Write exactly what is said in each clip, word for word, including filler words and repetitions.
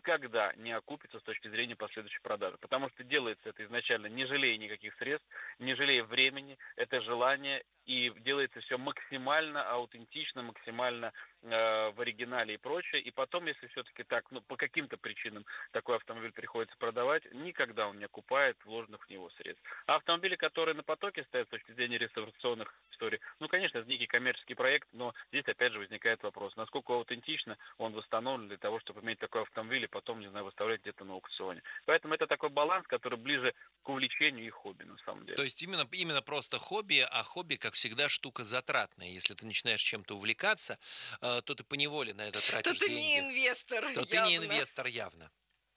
никогда не окупится с точки зрения последующей продажи. Потому что делается это изначально не жалея никаких средств, не жалея времени, это желание, и делается все максимально аутентично, максимально э, в оригинале и прочее. И потом, если все-таки так, ну, по каким-то причинам такой автомобиль приходится продавать, никогда он не окупает вложенных в него средств. А автомобили, которые на потоке стоят с точки зрения реставрационных историй, ну, конечно, это некий коммерческий проект, но здесь опять же возникает вопрос, насколько аутентично он восстановлен для того, чтобы иметь такой автомобиль и потом, не знаю, выставлять где-то на аукционе. Поэтому это такой баланс, который ближе к увлечению и хобби, на самом То деле. есть именно, именно просто хобби, а хобби, как всегда, штука затратная. Если ты начинаешь чем-то увлекаться, э, то ты поневоле на это То тратишь ты не деньги, инвестор, то ты не явно. инвестор явно.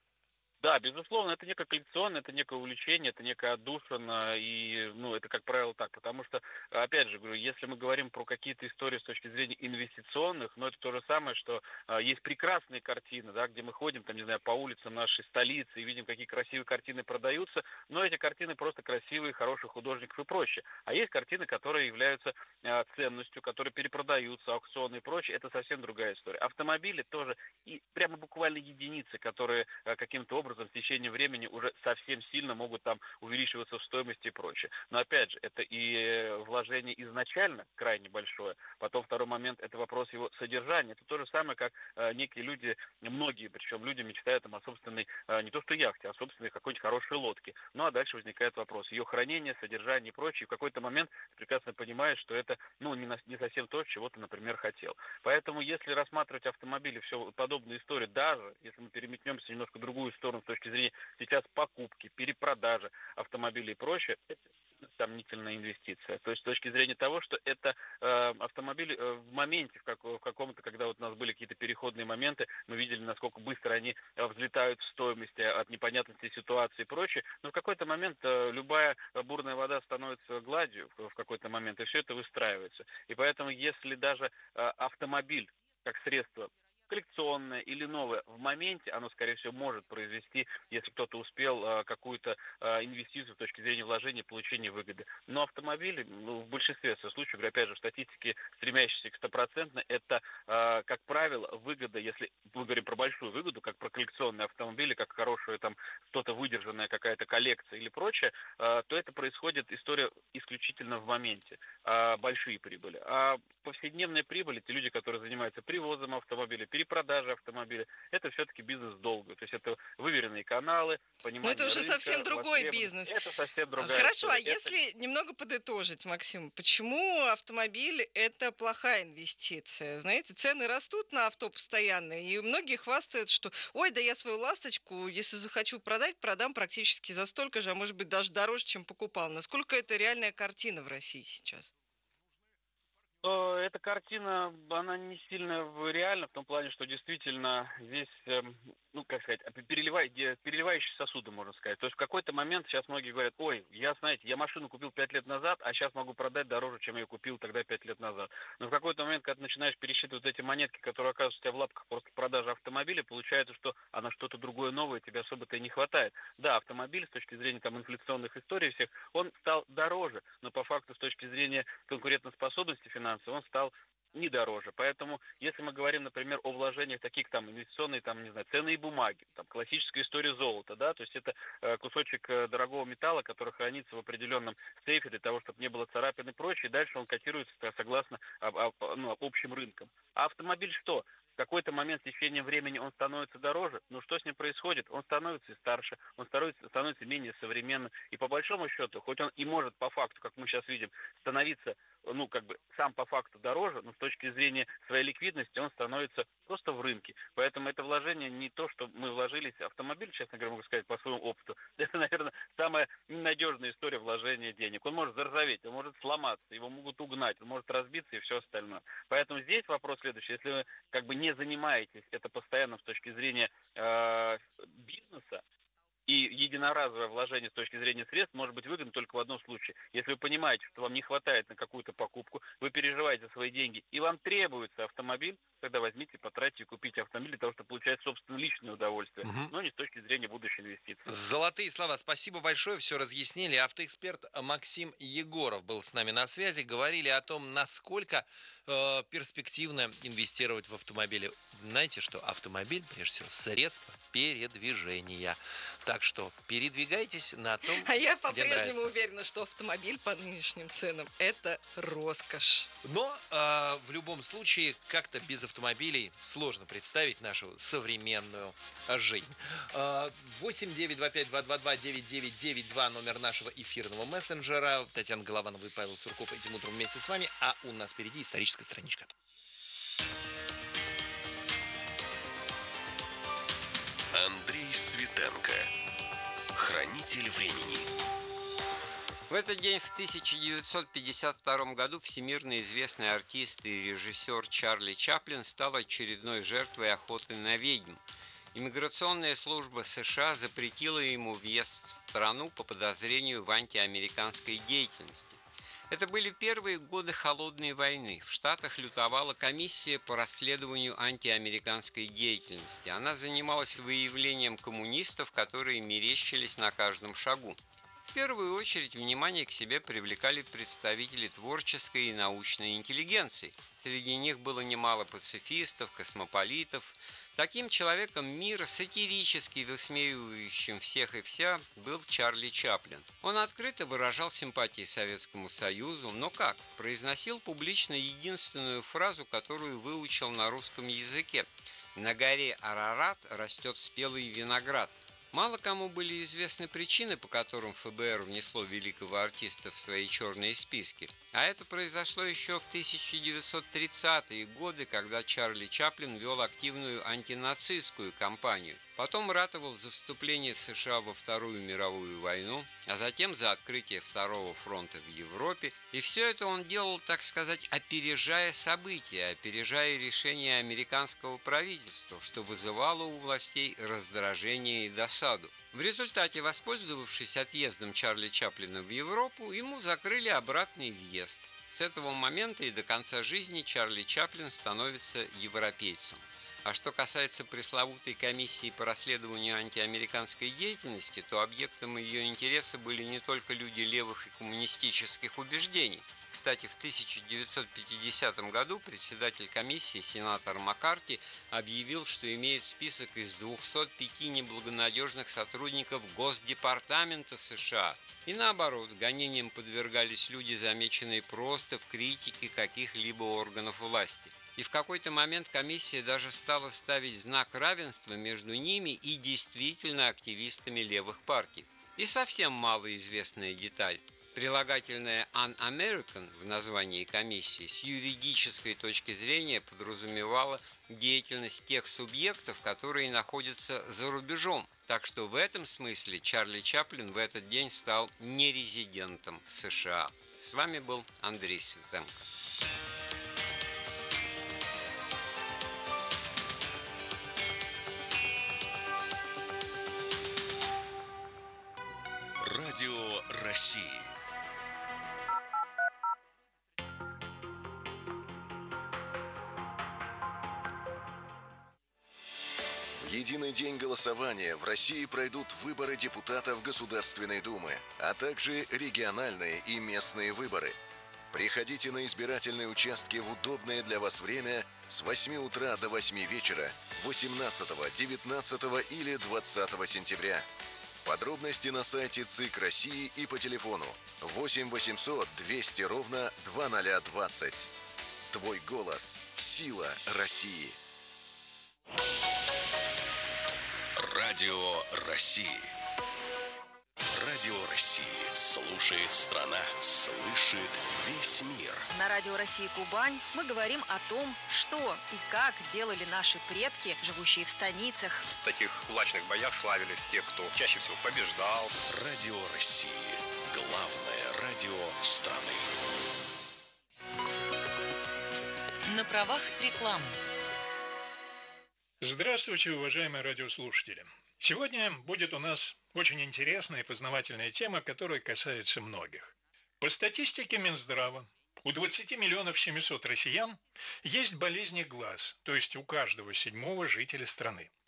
Да, безусловно, это некое коллекционное, это некое увлечение, это некая отдушина, и, ну, это, как правило, так, потому что, опять же, говорю, если мы говорим про какие-то истории с точки зрения инвестиционных, ну, это то же самое, что а, есть прекрасные картины, да, где мы ходим, там, не знаю, по улицам нашей столицы и видим, какие красивые картины продаются, но эти картины просто красивые, хороших художников и прочее. А есть картины, которые являются а, ценностью, которые перепродаются, аукционы и прочее, это совсем другая история. Автомобили тоже, и прямо буквально единицы, которые а, каким-то образом в течение времени уже совсем сильно могут там увеличиваться в стоимости и прочее. Но опять же, это и вложение изначально крайне большое. Потом второй момент – это вопрос его содержания. Это то же самое, как э, некие люди, многие, причем люди мечтают там, о собственной, э, не то что яхте, а о собственной какой-нибудь хорошей лодке. Ну а дальше возникает вопрос ее хранения, содержания и прочее. И в какой-то момент ты прекрасно понимаешь, что это ну, не, на, не совсем то, чего ты, например, хотел. Поэтому если рассматривать автомобили, все подобные истории, даже если мы переметнемся немножко в другую сторону с точки зрения сейчас покупки, перепродажи автомобилей и прочее, это сомнительная инвестиция. То есть с точки зрения того, что это э, автомобили э, в моменте, в, как, в каком-то, когда вот у нас были какие-то переходные моменты, мы видели, насколько быстро они э, взлетают в стоимости от непонятности ситуации и прочее, но в какой-то момент э, любая бурная вода становится гладью в, в какой-то момент, и все это выстраивается. И поэтому, если даже э, автомобиль как средство коллекционное или новое в моменте, оно, скорее всего, может произвести, если кто-то успел э, какую-то э, инвестицию с точки зрения вложения, получения выгоды. Но автомобили, ну, в большинстве своих случаев, говорю, опять же, в статистике, стремящейся к стопроцентно, это, э, как правило, выгода, если мы говорим про большую выгоду, как про коллекционные автомобили, как хорошая там что-то выдержанная какая-то коллекция или прочее, э, то это происходит история исключительно в моменте. Э, большие прибыли. А повседневная прибыль, те люди, которые занимаются привозом автомобиля, перепродажей автомобиля, это все-таки бизнес долгий. То есть это выверенные каналы, Но это понимание уже совсем рынка, другой востребованность. бизнес. Это совсем А, другая Хорошо, а история. Это если немного подытожить, Максим, почему автомобиль – это плохая инвестиция? Знаете, цены растут на авто постоянно, и многие хвастают, что «Ой, да я свою ласточку, если захочу продать, продам практически за столько же, а может быть даже дороже, чем покупал». Насколько это реальная картина в России сейчас? то эта картина, она не сильно в- реальна в том плане, что действительно здесь, эм, ну, как сказать, а, переливай- де- переливающие сосуды, можно сказать. То есть в какой-то момент сейчас многие говорят, ой, я, знаете, я машину купил пять лет назад, а сейчас могу продать дороже, чем я ее купил тогда пять лет назад. Но в какой-то момент, когда ты начинаешь пересчитывать эти монетки, которые оказываются у тебя в лапках после продажи автомобиля, получается, что а на что-то другое новое тебе особо-то и не хватает. Да, автомобиль с точки зрения там инфляционных историй всех, он стал дороже, но по факту с точки зрения конкурентоспособности финансовой он стал не дороже. Поэтому, если мы говорим, например, о вложениях таких там инвестиционные, там, не знаю, ценные бумаги, там, классическая история золота, да, то есть это э, кусочек э, дорогого металла, который хранится в определенном сейфе для того, чтобы не было царапин и прочее, и дальше он котируется э, согласно об, об, ну, общим рынкам. А автомобиль что? В какой-то момент с течением времени он становится дороже, но что с ним происходит? Он становится старше, он становится, становится менее современным, и по большому счету, хоть он и может по факту, как мы сейчас видим, становиться ну, как бы, сам по факту дороже, но с точки зрения своей ликвидности он становится просто в рынке. Поэтому это вложение не то, что мы вложились в автомобиль, честно говоря, могу сказать, по своему опыту. Это, наверное, самая ненадежная история вложения денег. Он может заржаветь, он может сломаться, его могут угнать, он может разбиться и все остальное. Поэтому здесь вопрос следующий. Если вы как бы не занимаетесь это постоянно с точки зрения э, бизнеса, и единоразовое вложение с точки зрения средств может быть выгодно только в одном случае. Если вы понимаете, что вам не хватает на какую-то покупку, вы переживаете за свои деньги, и вам требуется автомобиль, тогда возьмите, потратьте и купите автомобиль для того, чтобы получать собственно личное удовольствие. удовольствия, угу. но не с точки зрения будущей инвестиции. Золотые слова. Спасибо большое, все разъяснили. Автоэксперт Максим Егоров был с нами на связи. Говорили о том, насколько э, перспективно инвестировать в автомобили. Знаете, что автомобиль, прежде всего, средство передвижения. Так что передвигайтесь на том, а я где по-прежнему нравится. уверена, что автомобиль по нынешним ценам – это роскошь. Но э, в любом случае, как-то без автомобилей сложно представить нашу современную жизнь. восемь девять два пять два два два девять девять девять два номер нашего эфирного мессенджера. Татьяна Голованова и Павел Сурков этим утром вместе с вами. А у нас впереди историческая страничка. Андрей Светенко. Хранитель времени. В этот день в тысяча девятьсот пятьдесят втором году всемирно известный артист и режиссер Чарли Чаплин стал очередной жертвой охоты на ведьм. Иммиграционная служба США запретила ему въезд в страну по подозрению в антиамериканской деятельности. Это были первые годы Холодной войны. В Штатах лютовала комиссия по расследованию антиамериканской деятельности. Она занималась выявлением коммунистов, которые мерещились на каждом шагу. В первую очередь внимание к себе привлекали представители творческой и научной интеллигенции. Среди них было немало пацифистов, космополитов. Таким человеком мира, сатирически высмеивающим всех и вся, был Чарли Чаплин. Он открыто выражал симпатии Советскому Союзу, но как? Произносил публично единственную фразу, которую выучил на русском языке. «На горе Арарат растет спелый виноград». Мало кому были известны причины, по которым эф бэ эр внесло великого артиста в свои черные списки. А это произошло еще в тысяча девятьсот тридцатые годы, когда Чарли Чаплин вел активную антинацистскую кампанию. Потом ратовал за вступление США во Вторую мировую войну, а затем за открытие Второго фронта в Европе. И все это он делал, так сказать, опережая события, опережая решения американского правительства, что вызывало у властей раздражение и досаду. В результате, воспользовавшись отъездом Чарли Чаплина в Европу, ему закрыли обратный въезд. С этого момента и до конца жизни Чарли Чаплин становится европейцем. А что касается пресловутой комиссии по расследованию антиамериканской деятельности, то объектом ее интереса были не только люди левых и коммунистических убеждений. Кстати, в тысяча девятьсот пятидесятом году председатель комиссии, сенатор Маккарти, объявил, что имеет список из двухсот пяти неблагонадежных сотрудников Госдепартамента США. И наоборот, гонениям подвергались люди, замеченные просто в критике каких-либо органов власти. И в какой-то момент комиссия даже стала ставить знак равенства между ними и действительно активистами левых партий. И совсем малоизвестная деталь. Прилагательное «un-American» в названии комиссии с юридической точки зрения подразумевало деятельность тех субъектов, которые находятся за рубежом. Так что в этом смысле Чарли Чаплин в этот день стал нерезидентом США. С вами был Андрей Светенко. Радио России. В единый день голосования в России пройдут выборы депутатов Государственной Думы, а также региональные и местные выборы. Приходите на избирательные участки в удобное для вас время с восьми утра до восьми вечера восемнадцатого, девятнадцатого или двадцатого сентября. Подробности на сайте ЦИК России и по телефону восемь восемьсот двести ровно двадцать двадцать. Твой голос – сила России. Радио России. Радио России. Слушает страна. Слышит весь мир. На Радио России Кубань мы говорим о том, что и как делали наши предки, живущие в станицах. В таких кулачных боях славились те, кто чаще всего побеждал. Радио России. Главное радио страны. На правах рекламы. Здравствуйте, уважаемые радиослушатели. Сегодня будет у нас очень интересная и познавательная тема, которая касается многих. По статистике Минздрава, у двадцати миллионов семисот россиян есть болезни глаз, то есть у каждого седьмого жителя страны.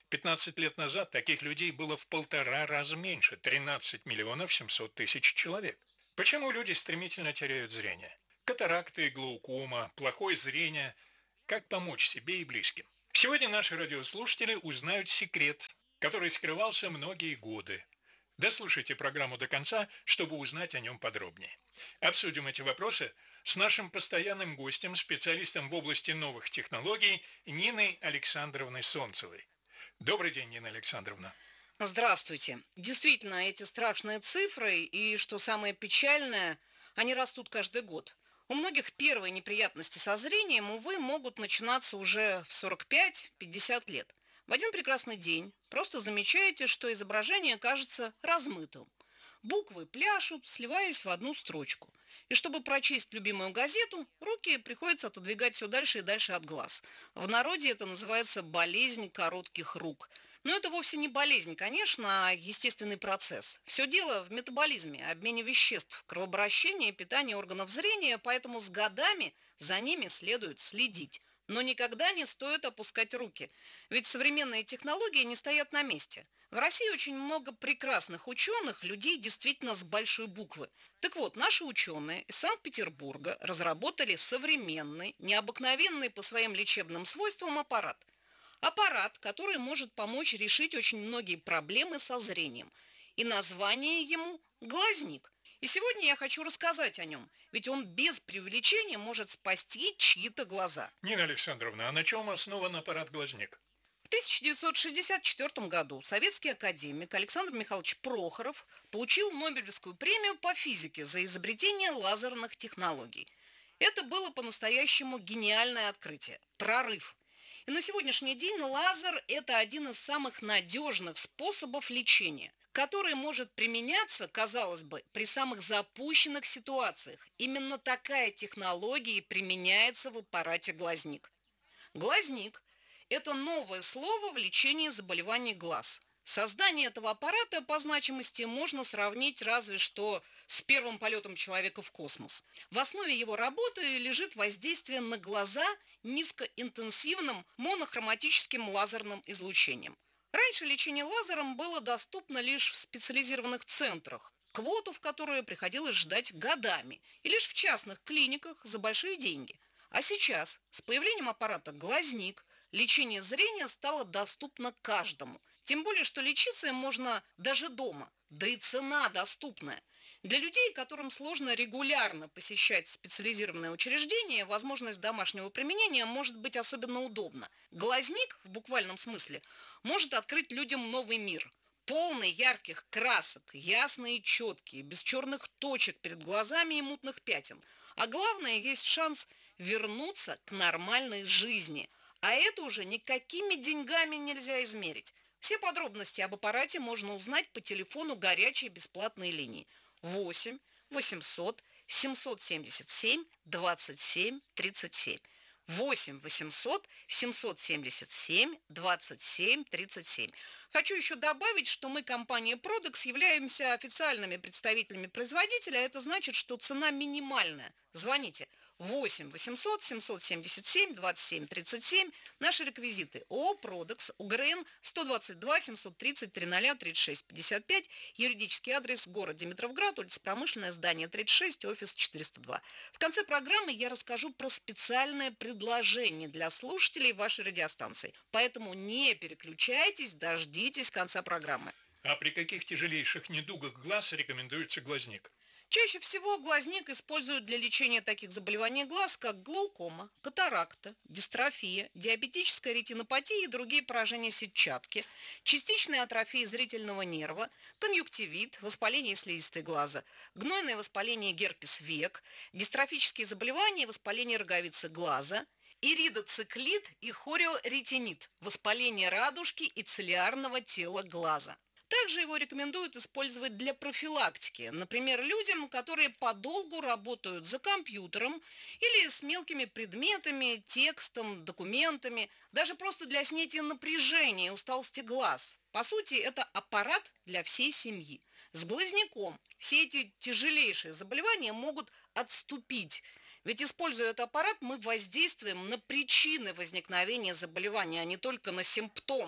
пятнадцать лет назад таких людей было в полтора раза меньше – тринадцать миллионов семьсот тысяч человек. Почему люди стремительно теряют зрение? Катаракты, глаукома, плохое зрение. Как помочь себе и близким? Сегодня наши радиослушатели узнают секрет, который скрывался многие годы. Дослушайте программу до конца, чтобы узнать о нем подробнее. Обсудим эти вопросы с нашим постоянным гостем, специалистом в области новых технологий Ниной Александровной Солнцевой. Добрый день, Нина Александровна. Здравствуйте. Действительно, эти страшные цифры и, что самое печальное, они растут каждый год. У многих первые неприятности со зрением, увы, могут начинаться уже в сорок пять - пятьдесят лет. В один прекрасный день просто замечаете, что изображение кажется размытым. Буквы пляшут, сливаясь в одну строчку. И чтобы прочесть любимую газету, руки приходится отодвигать все дальше и дальше от глаз. В народе это называется болезнь коротких рук. Но это вовсе не болезнь, конечно, а естественный процесс. Все дело в метаболизме, обмене веществ, кровообращении и питании органов зрения, поэтому с годами за ними следует следить. Но никогда не стоит опускать руки, ведь современные технологии не стоят на месте. В России очень много прекрасных ученых, людей действительно с большой буквы. Так вот, наши ученые из Санкт-Петербурга разработали современный, необыкновенный по своим лечебным свойствам аппарат. Аппарат, который может помочь решить очень многие проблемы со зрением. И название ему «Глазник». И сегодня я хочу рассказать о нем, ведь он без преувеличения может спасти чьи-то глаза. Нина Александровна, а на чем основан аппарат «Глазник»? В тысяча девятьсот шестьдесят четвёртом году советский академик Александр Михайлович Прохоров получил Нобелевскую премию по физике за изобретение лазерных технологий. Это было по-настоящему гениальное открытие, прорыв. И на сегодняшний день лазер – это один из самых надежных способов лечения, который может применяться, казалось бы, при самых запущенных ситуациях. Именно такая технология и применяется в аппарате «Глазник». «Глазник» – это новое слово в лечении заболеваний глаз. Создание этого аппарата по значимости можно сравнить разве что с первым полетом человека в космос. В основе его работы лежит воздействие на глаза низкоинтенсивным монохроматическим лазерным излучением. Раньше лечение лазером было доступно лишь в специализированных центрах, квоту в которые приходилось ждать годами, и лишь в частных клиниках за большие деньги. А сейчас, с появлением аппарата «Глазник», лечение зрения стало доступно каждому. Тем более, что лечиться им можно даже дома, да и цена доступная. Для людей, которым сложно регулярно посещать специализированные учреждения, возможность домашнего применения может быть особенно удобна. «Глазник» в буквальном смысле может открыть людям новый мир. Полный ярких красок, ясный и четкий, без черных точек перед глазами и мутных пятен. А главное, есть шанс вернуться к нормальной жизни. А это уже никакими деньгами нельзя измерить. Все подробности об аппарате можно узнать по телефону горячей бесплатной линии восемь восемьсот семьсот семьдесят семь двадцать семь тридцать семь. восемь восемьсот семьсот семьдесят семь двадцать семь тридцать семь. Хочу еще добавить, что мы, компания Продекс, являемся официальными представителями производителя. Это значит, что цена минимальная. Звоните восемь восемьсот семьсот семьдесят семь двадцать семь тридцать семь. Наши реквизиты: ООО «Продекс», УГРН сто двадцать два семьсот тридцать тридцать тридцать шесть пятьдесят пять, юридический адрес: город Димитровград, улица Промышленная, здание тридцать шесть, офис четыреста два. В конце программы я расскажу про специальное предложение для слушателей вашей радиостанции. Поэтому не переключайтесь, дождитесь конца программы. А при каких тяжелейших недугах глаз рекомендуется «Глазник»? Чаще всего «Глазник» используют для лечения таких заболеваний глаз, как глаукома, катаракта, дистрофия, диабетическая ретинопатия и другие поражения сетчатки, частичная атрофия зрительного нерва, конъюнктивит, воспаление слизистой глаза, гнойное воспаление герпес век, дистрофические заболевания, воспаление роговицы глаза, иридоциклит и хориоретинит, воспаление радужки и цилиарного тела глаза. Также его рекомендуют использовать для профилактики, например, людям, которые подолгу работают за компьютером или с мелкими предметами, текстом, документами, даже просто для снятия напряжения и усталости глаз. По сути, это аппарат для всей семьи. С глазником все эти тяжелейшие заболевания могут отступить. Ведь, используя этот аппарат, мы воздействуем на причины возникновения заболевания, а не только на симптом.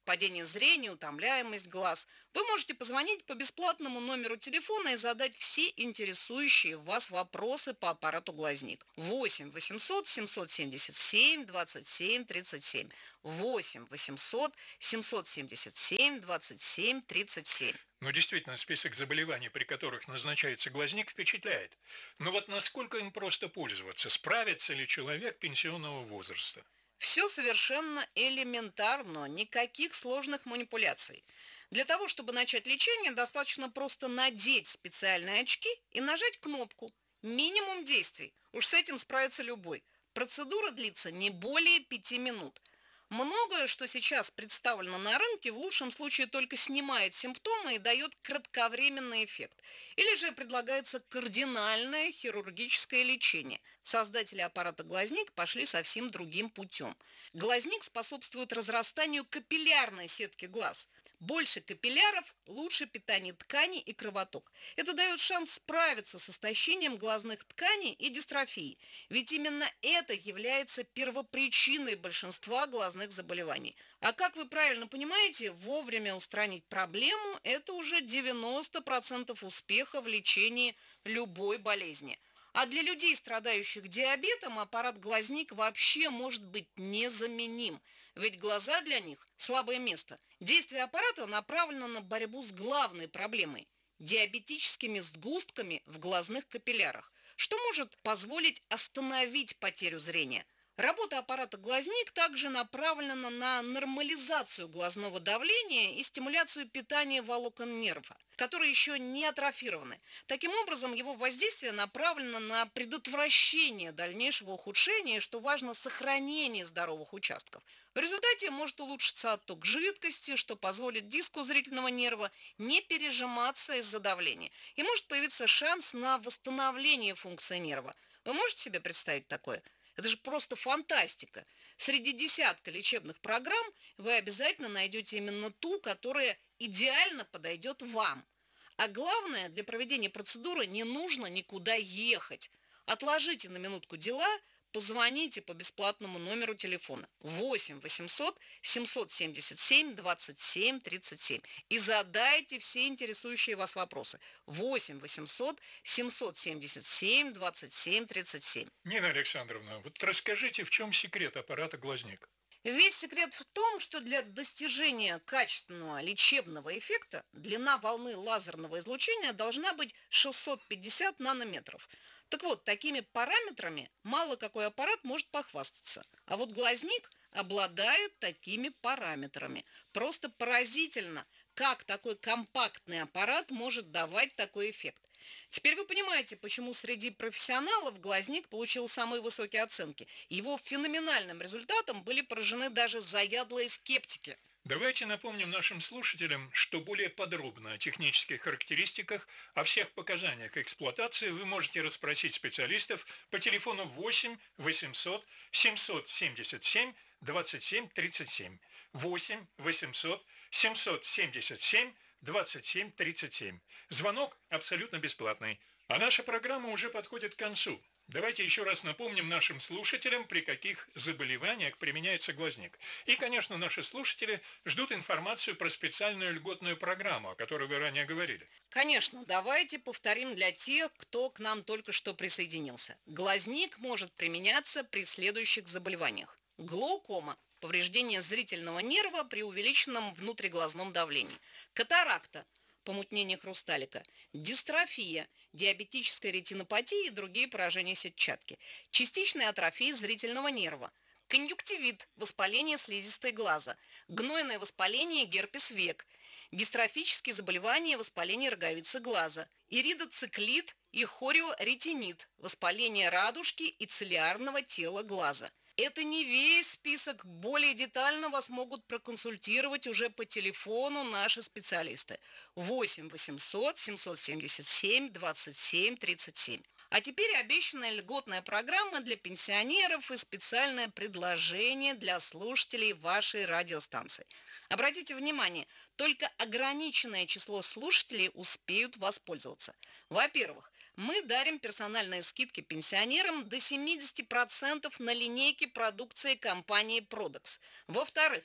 падение зрения, утомляемость глаз, вы можете позвонить по бесплатному номеру телефона и задать все интересующие вас вопросы по аппарату «Глазник». восемь восемьсот семьсот семьдесят семь двадцать семь тридцать семь. восемь восемьсот семьсот семьдесят семь двадцать семь тридцать семь. Ну, действительно, список заболеваний, при которых назначается глазник, впечатляет. Но вот насколько им просто пользоваться? Справится ли человек пенсионного возраста? Все совершенно элементарно, никаких сложных манипуляций. Для того, чтобы начать лечение, достаточно просто надеть специальные очки и нажать кнопку. Минимум действий. Уж с этим справится любой. Процедура длится не более пяти минут. Многое, что сейчас представлено на рынке, в лучшем случае только снимает симптомы и дает кратковременный эффект. Или же предлагается кардинальное хирургическое лечение. Создатели аппарата «Глазник» пошли совсем другим путем. Глазник способствует разрастанию капиллярной сетки глаз. Больше капилляров, лучше питание тканей и кровоток. Это дает шанс справиться с истощением глазных тканей и дистрофией. Ведь именно это является первопричиной большинства глазных заболеваний. А как вы правильно понимаете, вовремя устранить проблему – это уже девяносто процентов успеха в лечении любой болезни. А для людей, страдающих диабетом, аппарат «Глазник» вообще может быть незаменим. Ведь глаза для них – слабое место. Действие аппарата направлено на борьбу с главной проблемой – диабетическими сгустками в глазных капиллярах, что может позволить остановить потерю зрения. Работа аппарата «Глазник» также направлена на нормализацию глазного давления и стимуляцию питания волокон нерва, которые еще не атрофированы. Таким образом, его воздействие направлено на предотвращение дальнейшего ухудшения, что важно, сохранение здоровых участков. В результате может улучшиться отток жидкости, что позволит диску зрительного нерва не пережиматься из-за давления. И может появиться шанс на восстановление функции нерва. Вы можете себе представить такое? Это же просто фантастика. Среди десятка лечебных программ вы обязательно найдете именно ту, которая идеально подойдет вам. А главное, для проведения процедуры не нужно никуда ехать. Отложите на минутку дела, позвоните по бесплатному номеру телефона восемь восемьсот семьсот семьдесят семь двадцать семь тридцать семь и задайте все интересующие вас вопросы. восемь восемьсот семьсот семьдесят семь двадцать семь тридцать семь. Нина Александровна, вот расскажите, в чем секрет аппарата «Глазник»? Весь секрет в том, что для достижения качественного лечебного эффекта длина волны лазерного излучения должна быть шестьсот пятьдесят нанометров. Так вот, такими параметрами мало какой аппарат может похвастаться. А вот «Глазник» обладает такими параметрами. Просто поразительно, как такой компактный аппарат может давать такой эффект. Теперь вы понимаете, почему среди профессионалов «Глазник» получил самые высокие оценки. Его феноменальным результатом были поражены даже заядлые скептики. Давайте напомним нашим слушателям, что более подробно о технических характеристиках, о всех показаниях эксплуатации вы можете расспросить специалистов по телефону восемь восемьсот семьсот семьдесят семь двадцать семь тридцать семь. восемь восемьсот семьсот семьдесят семь двадцать семь тридцать семь. Звонок абсолютно бесплатный. А наша программа уже подходит к концу. Давайте еще раз напомним нашим слушателям, при каких заболеваниях применяется «Глазник». И, конечно, наши слушатели ждут информацию про специальную льготную программу, о которой вы ранее говорили. Конечно, давайте повторим для тех, кто к нам только что присоединился. «Глазник» может применяться при следующих заболеваниях. Глаукома – повреждение зрительного нерва при увеличенном внутриглазном давлении. Катаракта – помутнение хрусталика, дистрофия, диабетическая ретинопатия и другие поражения сетчатки, частичная атрофия зрительного нерва, конъюнктивит, воспаление слизистой глаза, гнойное воспаление, герпес век, дистрофические заболевания, воспаление роговицы глаза, иридоциклит и хориоретинит, воспаление радужки и цилиарного тела глаза. Это не весь список, более детально вас могут проконсультировать уже по телефону наши специалисты. восемь восемьсот семьсот семьдесят семь двадцать семь тридцать семь. А теперь обещанная льготная программа для пенсионеров и специальное предложение для слушателей вашей радиостанции. Обратите внимание, только ограниченное число слушателей успеют воспользоваться. Во-первых, мы дарим персональные скидки пенсионерам до семьдесят процентов на линейки продукции компании Продекс. Во-вторых,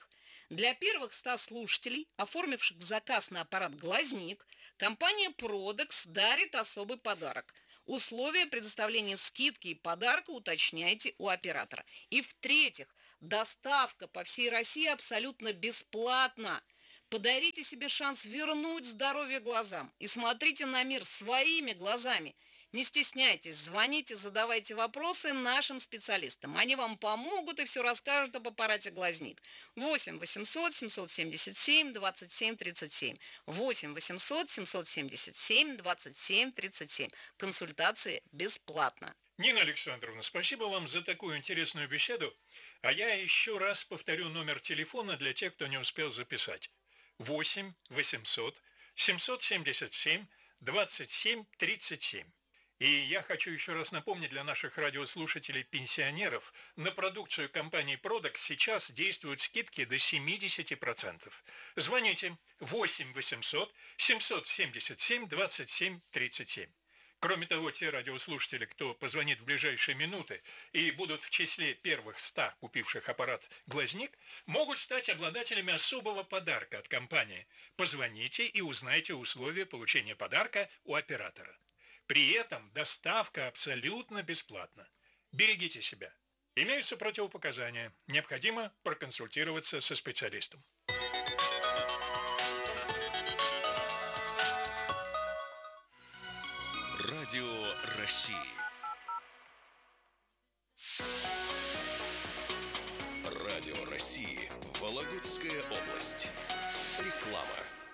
Для первых ста слушателей, оформивших заказ на аппарат «Глазник», компания «Продекс» дарит особый подарок. Условия предоставления скидки и подарка уточняйте у оператора. И в-третьих, доставка по всей России абсолютно бесплатна. Подарите себе шанс вернуть здоровье глазам и смотрите на мир своими глазами. Не стесняйтесь, звоните, задавайте вопросы нашим специалистам. Они вам помогут и все расскажут об аппарате «Глазник». восемь восемьсот семьсот семьдесят семь двадцать семь тридцать семь. восемь восемьсот семьсот семьдесят семь двадцать семь тридцать семь. Консультации бесплатно. Нина Александровна, спасибо вам за такую интересную беседу. А я еще раз повторю номер телефона для тех, кто не успел записать. восемь восемьсот семьсот семьдесят семь двадцать семь тридцать семь. И я хочу еще раз напомнить для наших радиослушателей-пенсионеров, на продукцию компании «Продекс» сейчас действуют скидки до семьдесят процентов. Звоните восемь восемьсот семьсот семьдесят семь двадцать семь тридцать семь. Кроме того, те радиослушатели, кто позвонит в ближайшие минуты и будут в числе первых ста купивших аппарат «Глазник», могут стать обладателями особого подарка от компании. Позвоните и узнайте условия получения подарка у оператора. При этом доставка абсолютно бесплатна. Берегите себя. Имеются противопоказания. Необходимо проконсультироваться со специалистом. Радио России. Радио России. Вологодская область. Реклама.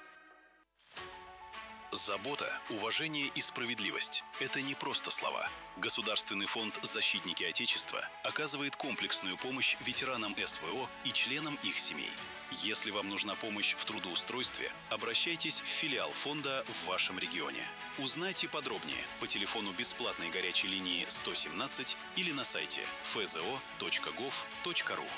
Забота, уважение и справедливость – это не просто слова. Государственный фонд «Защитники Отечества» оказывает комплексную помощь ветеранам эс вэ о и членам их семей. Если вам нужна помощь в трудоустройстве, обращайтесь в филиал фонда в вашем регионе. Узнайте подробнее по телефону бесплатной горячей линии сто семнадцать или на сайте эф зэ о точка гов точка ру.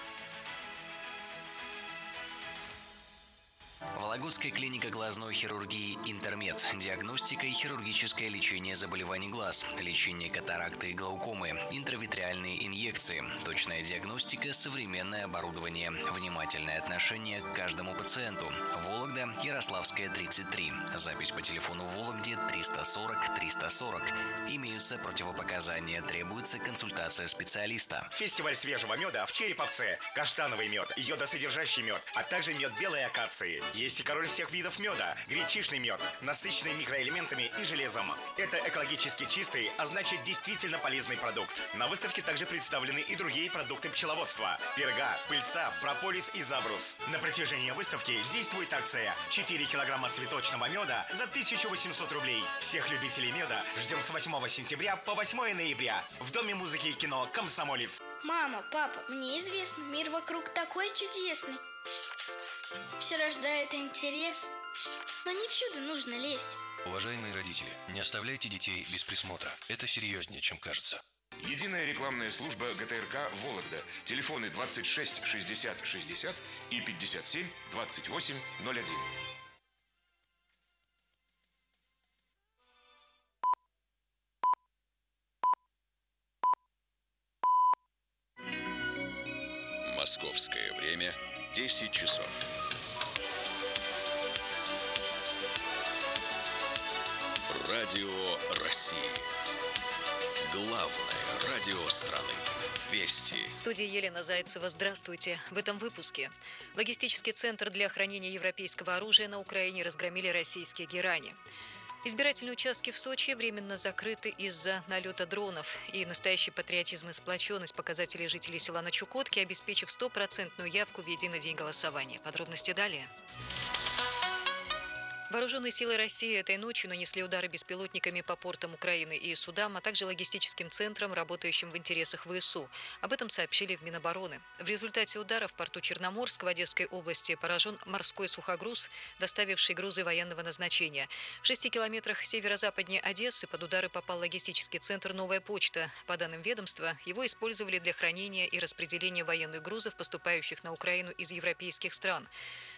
Вологодская клиника глазной хирургии «Интермед». Диагностика и хирургическое лечение заболеваний глаз, лечение катаракты и глаукомы, интравитреальные инъекции, точная диагностика, современное оборудование, внимательное отношение к каждому пациенту. Вологда, Ярославская, тридцать три. Запись по телефону в Вологде триста сорок триста сорок. Имеются противопоказания, требуется консультация специалиста. Фестиваль свежего меда в Череповце. Каштановый мед, йодосодержащий мед, а также мед белой акации. Есть и король всех видов меда, гречишный мед, насыщенный микроэлементами и железом. Это экологически чистый, а значит действительно полезный продукт. На выставке также представлены и другие продукты пчеловодства. Перга, пыльца, прополис и забрус. На протяжении выставки действует акция четыре килограмма цветочного меда за тысячу восемьсот рублей. Всех любителей меда ждем с восьмого сентября по восьмое ноября в Доме музыки и кино «Комсомолец». Мама, папа, мне известно, мир вокруг такой чудесный. Все рождает интерес, но не всюду нужно лезть. Уважаемые родители, не оставляйте детей без присмотра. Это серьезнее, чем кажется. Единая рекламная служба гэ тэ эр ка «Вологда». Телефоны двадцать шесть шестьдесят шестьдесят и пятьдесят семь двадцать восемь ноль один. Московское время десять часов. Радио России. Главное радио страны. Вести. В студии Елена Зайцева. Здравствуйте. В этом выпуске. Логистический центр для хранения европейского оружия на Украине разгромили российские герани. Избирательные участки в Сочи временно закрыты из-за налета дронов. И настоящий патриотизм и сплоченность показателей жителей села на Чукотке, обеспечив стопроцентную явку в единый день голосования. Подробности далее. Вооруженные силы России этой ночью нанесли удары беспилотниками по портам Украины и судам, а также логистическим центрам, работающим в интересах вэ эс у. Об этом сообщили в Минобороны. В результате удара в порту Черноморск в Одесской области поражен морской сухогруз, доставивший грузы военного назначения. В шести километрах северо-западнее Одессы под удары попал логистический центр «Новая почта». По данным ведомства, его использовали для хранения и распределения военных грузов, поступающих на Украину из европейских стран.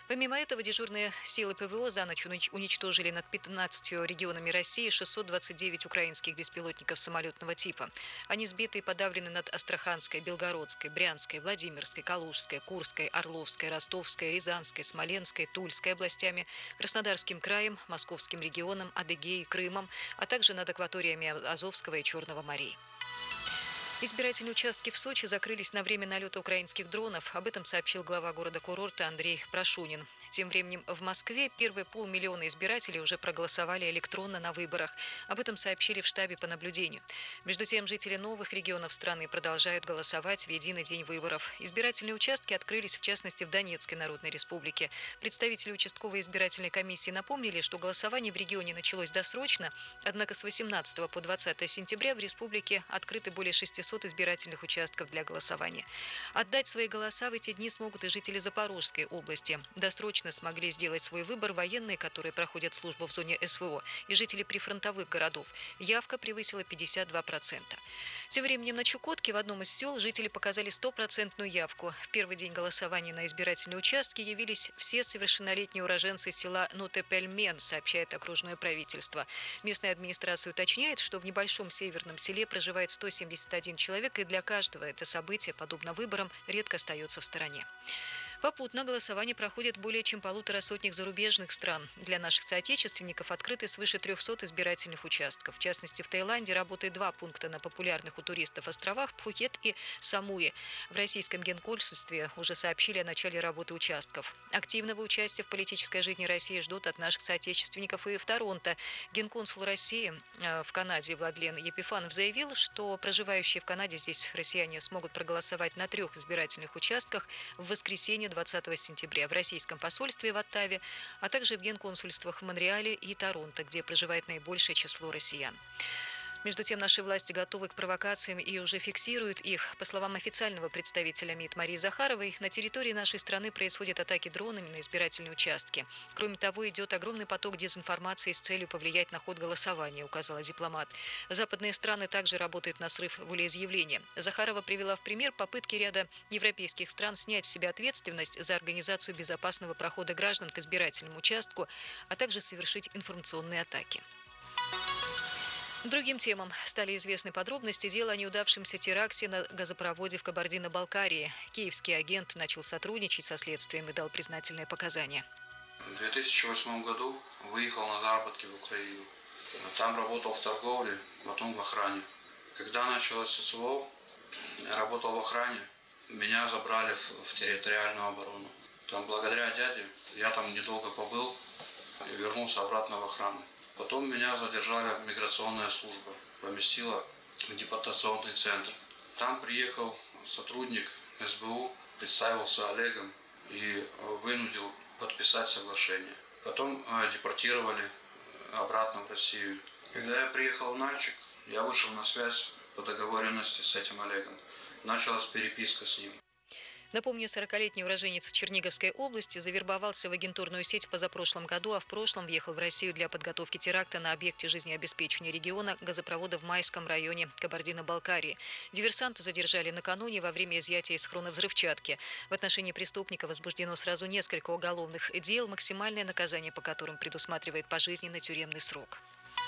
Помимо этого, дежурные силы ПВО за ночь уничтожили над пятнадцатью регионами России шестьсот двадцать девять украинских беспилотников самолетного типа. Они сбиты и подавлены над Астраханской, Белгородской, Брянской, Владимирской, Калужской, Курской, Орловской, Ростовской, Рязанской, Смоленской, Тульской областями, Краснодарским краем, Московским регионом, Адыгеей, Крымом, а также над акваториями Азовского и Черного морей. Избирательные участки в Сочи закрылись на время налета украинских дронов. Об этом сообщил глава города-курорта Андрей Прошунин. Тем временем в Москве первые полмиллиона избирателей уже проголосовали электронно на выборах. Об этом сообщили в штабе по наблюдению. Между тем, жители новых регионов страны продолжают голосовать в единый день выборов. Избирательные участки открылись, в частности, в Донецкой Народной Республике. Представители участковой избирательной комиссии напомнили, что голосование в регионе началось досрочно, однако с восемнадцатого по двадцатое сентября в республике открыты более шестисот избирательных участков для голосования. Отдать свои голоса в эти дни смогут и жители Запорожской области. Досрочно смогли сделать свой выбор военные, которые проходят службу в зоне СВО, и жители прифронтовых городов. Явка превысила пятьдесят два процента. Тем временем на Чукотке в одном из сел жители показали стопроцентную явку. В первый день голосования на избирательные участки явились все совершеннолетние уроженцы села Нотепельмен, сообщает окружное правительство. Местная администрация уточняет, что в небольшом северном селе проживает сто семьдесят один человек, и для каждого это событие, подобно выборам, редко остается в стороне. Попутно голосование проходит более чем полутора сотнях зарубежных стран. Для наших соотечественников открыты свыше трехсот избирательных участков. В частности, в Таиланде работает два пункта на популярных у туристов островах Пхукет и Самуи. В российском генконсульстве уже сообщили о начале работы участков. Активного участия в политической жизни России ждут от наших соотечественников и в Торонто. Генконсул России в Канаде Владлен Епифанов заявил, что проживающие в Канаде здесь россияне смогут проголосовать на трех избирательных участках в воскресенье двадцатого сентября в российском посольстве в Оттаве, а также в генконсульствах в Монреале и Торонто, где проживает наибольшее число россиян. Между тем, наши власти готовы к провокациям и уже фиксируют их. По словам официального представителя МИД Марии Захаровой, на территории нашей страны происходят атаки дронами на избирательные участки. Кроме того, идет огромный поток дезинформации с целью повлиять на ход голосования, указала дипломат. Западные страны также работают на срыв волеизъявления. Захарова привела в пример попытки ряда европейских стран снять с себя ответственность за организацию безопасного прохода граждан к избирательному участку, а также совершить информационные атаки. Другим темам стали известны подробности дела о неудавшемся теракте на газопроводе в Кабардино-Балкарии. Киевский агент начал сотрудничать со следствием и дал признательные показания. В две тысячи восьмом году выехал на заработки в Украину. Там работал в торговле, потом в охране. Когда началось СВО, я работал в охране, меня забрали в, в территориальную оборону. Там благодаря дяде я там недолго побыл и вернулся обратно в охрану. Потом меня задержали миграционная служба, поместила в депортационный центр. Там приехал сотрудник СБУ, представился Олегом и вынудил подписать соглашение. Потом депортировали обратно в Россию. Когда я приехал в Нальчик, я вышел на связь по договоренности с этим Олегом. Началась переписка с ним. Напомню, сорокалетний уроженец Черниговской области завербовался в агентурную сеть в позапрошлом году, а в прошлом въехал в Россию для подготовки теракта на объекте жизнеобеспечения региона газопровода в Майском районе Кабардино-Балкарии. Диверсанта задержали накануне во время изъятия из хрона взрывчатки. В отношении преступника возбуждено сразу несколько уголовных дел, максимальное наказание по которым предусматривает пожизненный тюремный срок.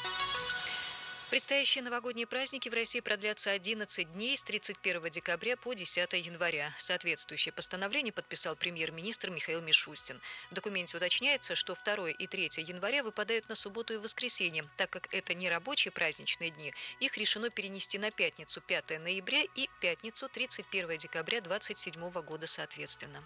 Предстоящие новогодние праздники в России продлятся одиннадцать дней с тридцать первого декабря по десятое января. Соответствующее постановление подписал премьер-министр Михаил Мишустин. В документе уточняется, что второе и третье января выпадают на субботу и воскресенье. Так как это не рабочие праздничные дни, их решено перенести на пятницу пятое ноября и пятницу тридцать первого декабря двадцать седьмого года соответственно.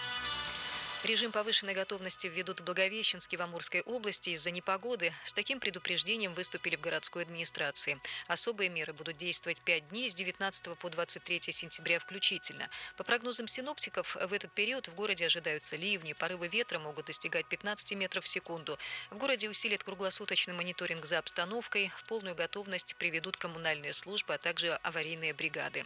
Режим повышенной готовности введут в Благовещенске в Амурской области из-за непогоды. С таким предупреждением выступили в городской администрации. Особые меры будут действовать пять дней с девятнадцатого по двадцать третье сентября включительно. По прогнозам синоптиков, в этот период в городе ожидаются ливни, порывы ветра могут достигать пятнадцати метров в секунду. В городе усилят круглосуточный мониторинг за обстановкой. В полную готовность приведут коммунальные службы, а также аварийные бригады.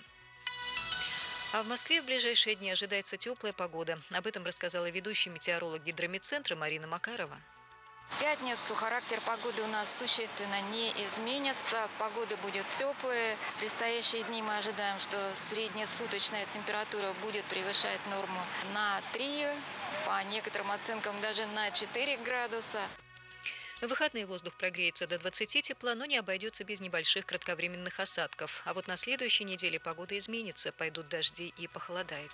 А в Москве в ближайшие дни ожидается теплая погода. Об этом рассказала ведущий метеоролог гидромедцентра Марина Макарова. В пятницу характер погоды у нас существенно не изменится. Погода будет теплая. В предстоящие дни мы ожидаем, что среднесуточная температура будет превышать норму на три по некоторым оценкам даже на четыре градуса. В выходные воздух прогреется до двадцати тепла, но не обойдется без небольших кратковременных осадков. А вот на следующей неделе погода изменится, пойдут дожди и похолодает.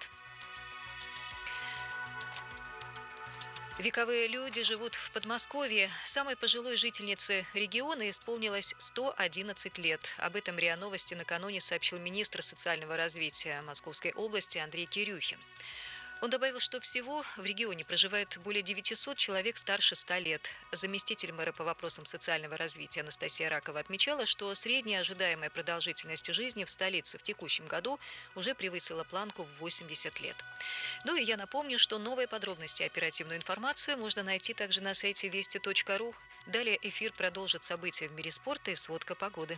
Вековые люди живут в Подмосковье. Самой пожилой жительнице региона исполнилось сто одиннадцать лет. Об этом РИА Новости накануне сообщил министр социального развития Московской области Андрей Кирюхин. Он добавил, что всего в регионе проживает более девятисот человек старше ста лет. Заместитель мэра по вопросам социального развития Анастасия Ракова отмечала, что средняя ожидаемая продолжительность жизни в столице в текущем году уже превысила планку в восемьдесят лет. Ну и я напомню, что новые подробности и оперативную информацию можно найти также на сайте вести точка ру. Далее эфир продолжит события в мире спорта и сводка погоды.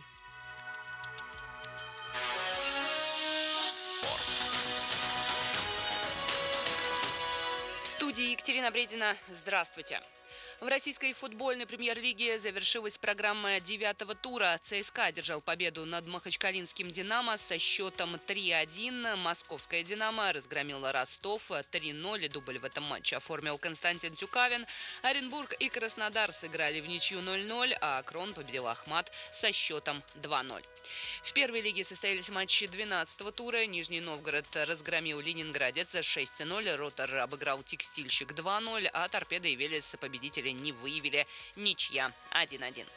В студии Екатерина Бредина. Здравствуйте. В российской футбольной премьер-лиге завершилась программа девятого тура. ЦСКА одержал победу над махачкалинским «Динамо» со счетом три один. Московская «Динамо» разгромила Ростов три ноль. Дубль в этом матче оформил Константин Тюкавин. Оренбург и Краснодар сыграли в ничью ноль ноль, а Акрон победил Ахмат со счетом два ноль. В первой лиге состоялись матчи двенадцатого тура. Нижний Новгород разгромил Ленинградец шесть ноль. Ротор обыграл Текстильщик два ноль, а Торпедо и Велес победителя не выявили. Ничья один один.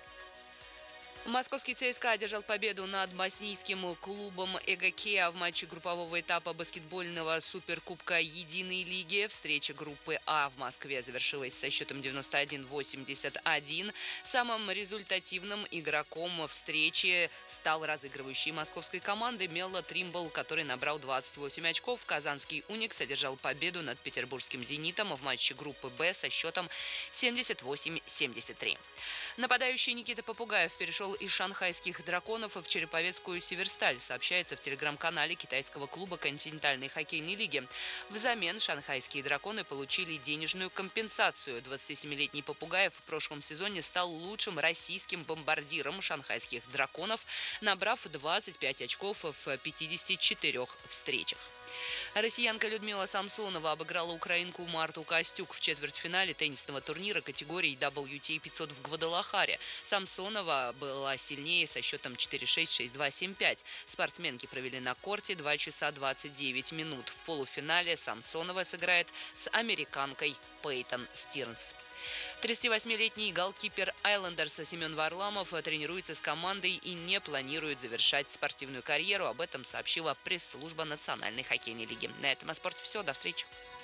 Московский ЦСКА одержал победу над боснийским клубом ЭГК в матче группового этапа баскетбольного суперкубка Единой лиги. Встреча группы А в Москве завершилась со счетом девяносто один восемьдесят один. Самым результативным игроком встречи стал разыгрывающий московской команды Мелло Тримбл, который набрал двадцать восемь очков. Казанский «Уникс» одержал победу над петербургским «Зенитом» в матче группы Б со счетом семьдесят восемь семьдесят три. Нападающий Никита Попугаев перешел из шанхайских «Драконов» в череповецкую «Северсталь», сообщается в телеграм-канале китайского клуба континентальной хоккейной лиги. Взамен шанхайские «Драконы» получили денежную компенсацию. двадцатисемилетний Попугаев в прошлом сезоне стал лучшим российским бомбардиром шанхайских «Драконов», набрав двадцать пять очков в пятидесяти четырёх встречах. Россиянка Людмила Самсонова обыграла украинку Марту Костюк в четвертьфинале теннисного турнира категории дабл ю ти эй пятьсот в Гвадалахаре. Самсонова была сильнее со счетом четыре шесть шесть два семь пять. Спортсменки провели на корте два часа двадцать девять минут. В полуфинале Самсонова сыграет с американкой Пейтон Стирнс. тридцативосьмилетний голкипер Айлендерса Семен Варламов тренируется с командой и не планирует завершать спортивную карьеру. Об этом сообщила пресс-служба Национальной хоккейной лиги. На этом о спорте все. До встречи.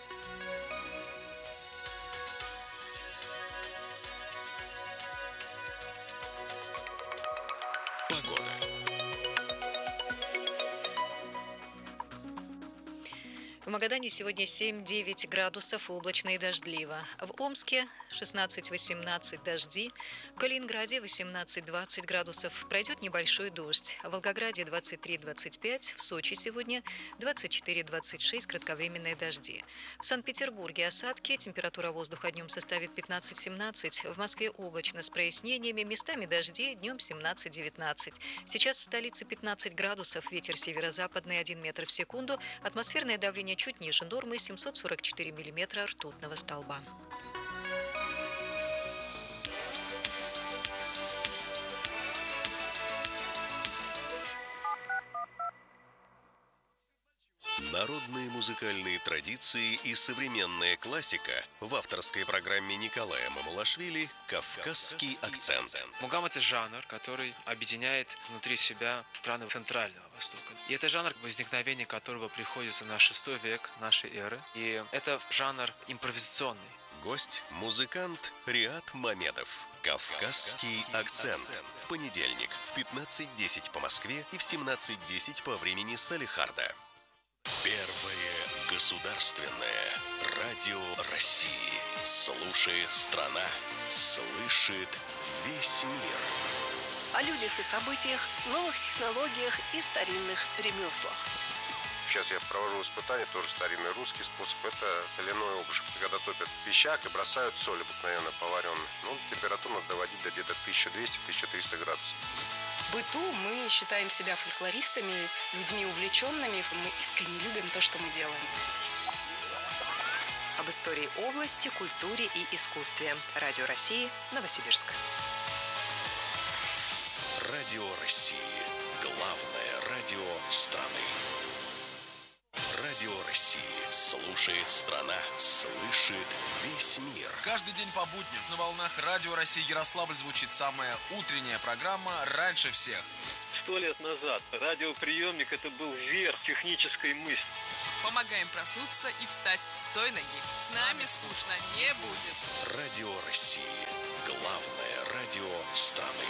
В Магадане сегодня семь-девять градусов, облачно и дождливо. В Омске шестнадцать-восемнадцать дожди. В Калининграде восемнадцать-двадцать градусов. Пройдет небольшой дождь. В Волгограде двадцать три-двадцать пять. В Сочи сегодня двадцать четыре-двадцать шесть кратковременные дожди. В Санкт-Петербурге осадки. Температура воздуха днем составит пятнадцать-семнадцать. В Москве облачно с прояснениями. Местами дожди. Днем семнадцать-девятнадцать. Сейчас в столице пятнадцать градусов. Ветер северо-западный один метр в секунду. Атмосферное давление чуть ниже нормы, семьсот сорок четыре миллиметра ртутного столба. Народные музыкальные традиции и современная классика в авторской программе Николая Мамулашвили «Кавказский акцент». Мугам – это жанр, который объединяет внутри себя страны Центрального Востока. И это жанр, возникновение которого приходится на шестой век нашей эры. И это жанр импровизационный. Гость – музыкант Риат Мамедов. «Кавказский акцент». В понедельник в пятнадцать десять по Москве и в семнадцать десять по времени Салехарда. Первое государственное радио России. Слушает страна, слышит весь мир. О людях и событиях, новых технологиях и старинных ремеслах. Сейчас я провожу испытание, тоже старинный русский способ. Это соляной обжиг. Когда топят пищак и бросают соль, обыкновенно поваренную. Ну, температуру надо доводить до где-то тысяча двести - тысяча триста градусов. В быту мы считаем себя фольклористами, людьми увлеченными. Мы искренне любим то, что мы делаем. об истории области, культуре и искусстве. Радио России, Новосибирск. Радио России. Главное радио страны. Радио России. Слушает страна. Слышит весь мир. Каждый день по будням на волнах Радио России Ярославль звучит самая утренняя программа «Раньше всех». Сто лет назад радиоприемник – это был верх технической мысли. Помогаем проснуться и встать с той ноги. С нами скучно не будет. Радио России. Главное радио страны.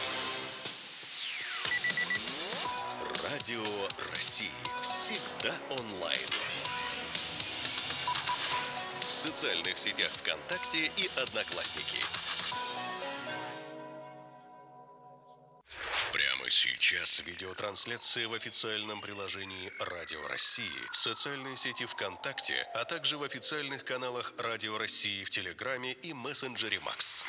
Радио России. Всегда онлайн. В социальных сетях ВКонтакте и Одноклассники. Прямо сейчас видеотрансляция в официальном приложении Радио России, в социальной сети ВКонтакте, а также в официальных каналах Радио России в Телеграме и мессенджере Макс.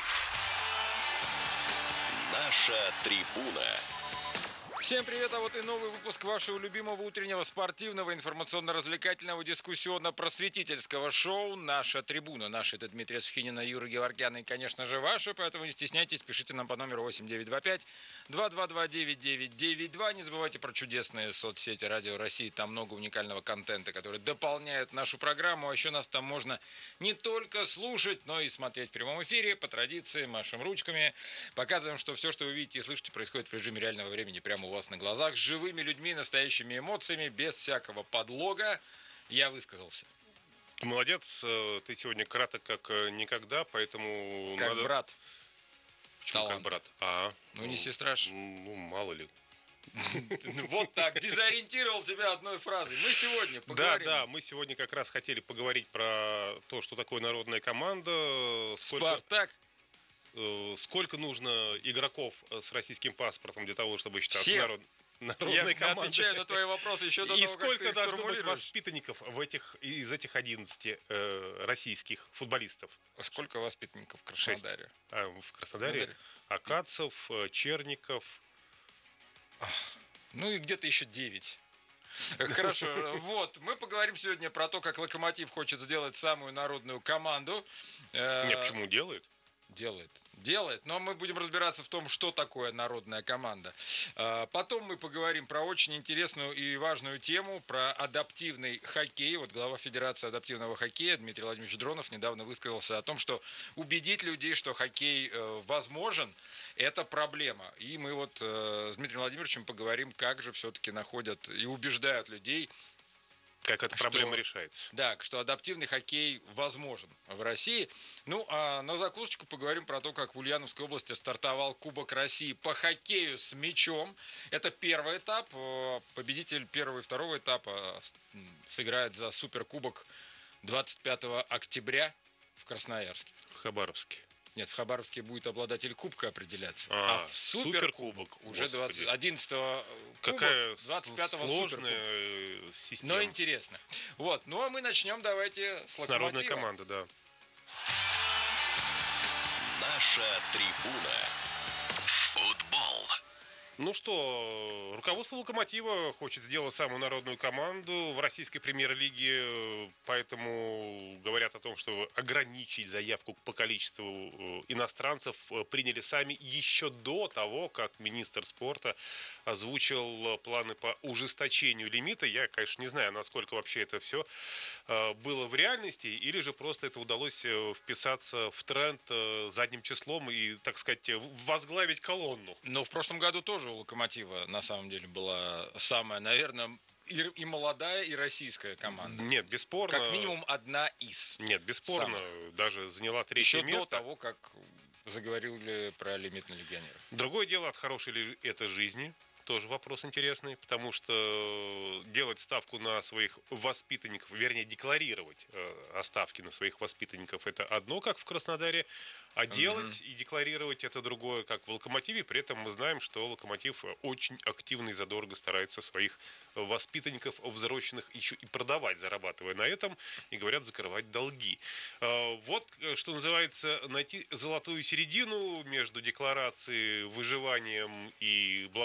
Наша трибуна. Всем привет, а вот и новый выпуск вашего любимого утреннего спортивного, информационно-развлекательного, дискуссионно-просветительского шоу «Наша трибуна». Наши — это Дмитрий Сухинина, Юра Геворгян и, конечно же, ваши, поэтому не стесняйтесь, пишите нам по номеру восемь девятьсот двадцать пять двести двадцать два девять девять девять два. Не забывайте про чудесные соцсети Радио России, там много уникального контента, который дополняет нашу программу, а еще нас там можно не только слушать, но и смотреть в прямом эфире, по традиции, машем ручками, показываем, что все, что вы видите и слышите, происходит в режиме реального времени прямо у вас на глазах, с живыми людьми, настоящими эмоциями, без всякого подлога. Я высказался. Молодец, ты сегодня краток как никогда, поэтому... Как надо... брат. Почему Талант. как брат? А, ну, ну, не сестра ж. Ну, мало ли. Вот так, дезориентировал тебя одной фразой. Мы сегодня поговорим. Да, да, мы сегодня как раз хотели поговорить про то, что такое народная команда. Спартак. Сколько нужно игроков с российским паспортом для того, чтобы считаться Все. народ... народной Я командой? отвечаю на твои вопросы еще до И того, сколько как ты должно быть сформулируешь. воспитанников в этих, из этих одиннадцати э, российских футболистов? Сколько воспитанников в Краснодаре? Шесть. А, в Краснодаре? Краснодаре. Акацев, Черников. Ну и где-то еще девять. Хорошо, вот, мы поговорим сегодня про то, как Локомотив хочет сделать самую народную команду. Нет, почему делает? Делает. Делает. Но мы будем разбираться в том, что такое народная команда. Потом мы поговорим про очень интересную и важную тему, про адаптивный хоккей. Вот глава Федерации адаптивного хоккея Дмитрий Владимирович Дронов недавно высказался о том, что убедить людей, что хоккей возможен, это проблема. И мы вот с Дмитрием Владимировичем поговорим, как же все-таки находят и убеждают людей, как эта проблема решается. Да, что адаптивный хоккей возможен в России. Ну, а на закусочку поговорим про то, как в Ульяновской области стартовал Кубок России по хоккею с мячом. Это первый этап. Победитель первого и второго этапа сыграет за суперкубок двадцать пятого октября в Красноярске. В Хабаровске. Нет, в Хабаровске будет обладатель кубка определяться. А, а в суперкубок, суперкубок уже двадцать, одиннадцатого Какая двадцать пятого сложная система. Но интересно. Вот, ну а мы начнем давайте с, с народной команды, да. Наша трибуна. Футбол. Ну что, руководство «Локомотива» хочет сделать самую народную команду в российской премьер-лиге, поэтому говорят о том, что ограничить заявку по количеству иностранцев приняли сами еще до того, как министр спорта озвучил планы по ужесточению лимита. Я, конечно, не знаю, насколько вообще это все было в реальности, или же просто это удалось вписаться в тренд задним числом и, так сказать, возглавить колонну. Но в прошлом году тоже у «Локомотива» на самом деле была самая, наверное, и, и молодая, и российская команда. Нет, бесспорно. Как минимум одна из. Нет, бесспорно. Самых. Даже заняла третье Еще место. Еще до того, как заговорили про лимит на легионеров. Другое дело, от хорошей ли это жизни. Тоже вопрос интересный, потому что делать ставку на своих воспитанников, вернее, декларировать э, о ставке на своих воспитанников, это одно, как в Краснодаре, а делать uh-huh. и декларировать это другое, как в «Локомотиве». При этом мы знаем, что «Локомотив» очень активно и задорого старается своих воспитанников взросленных еще и продавать, зарабатывая на этом, и, говорят, закрывать долги. Э, вот, что называется, найти золотую середину между декларацией, выживанием и благой целью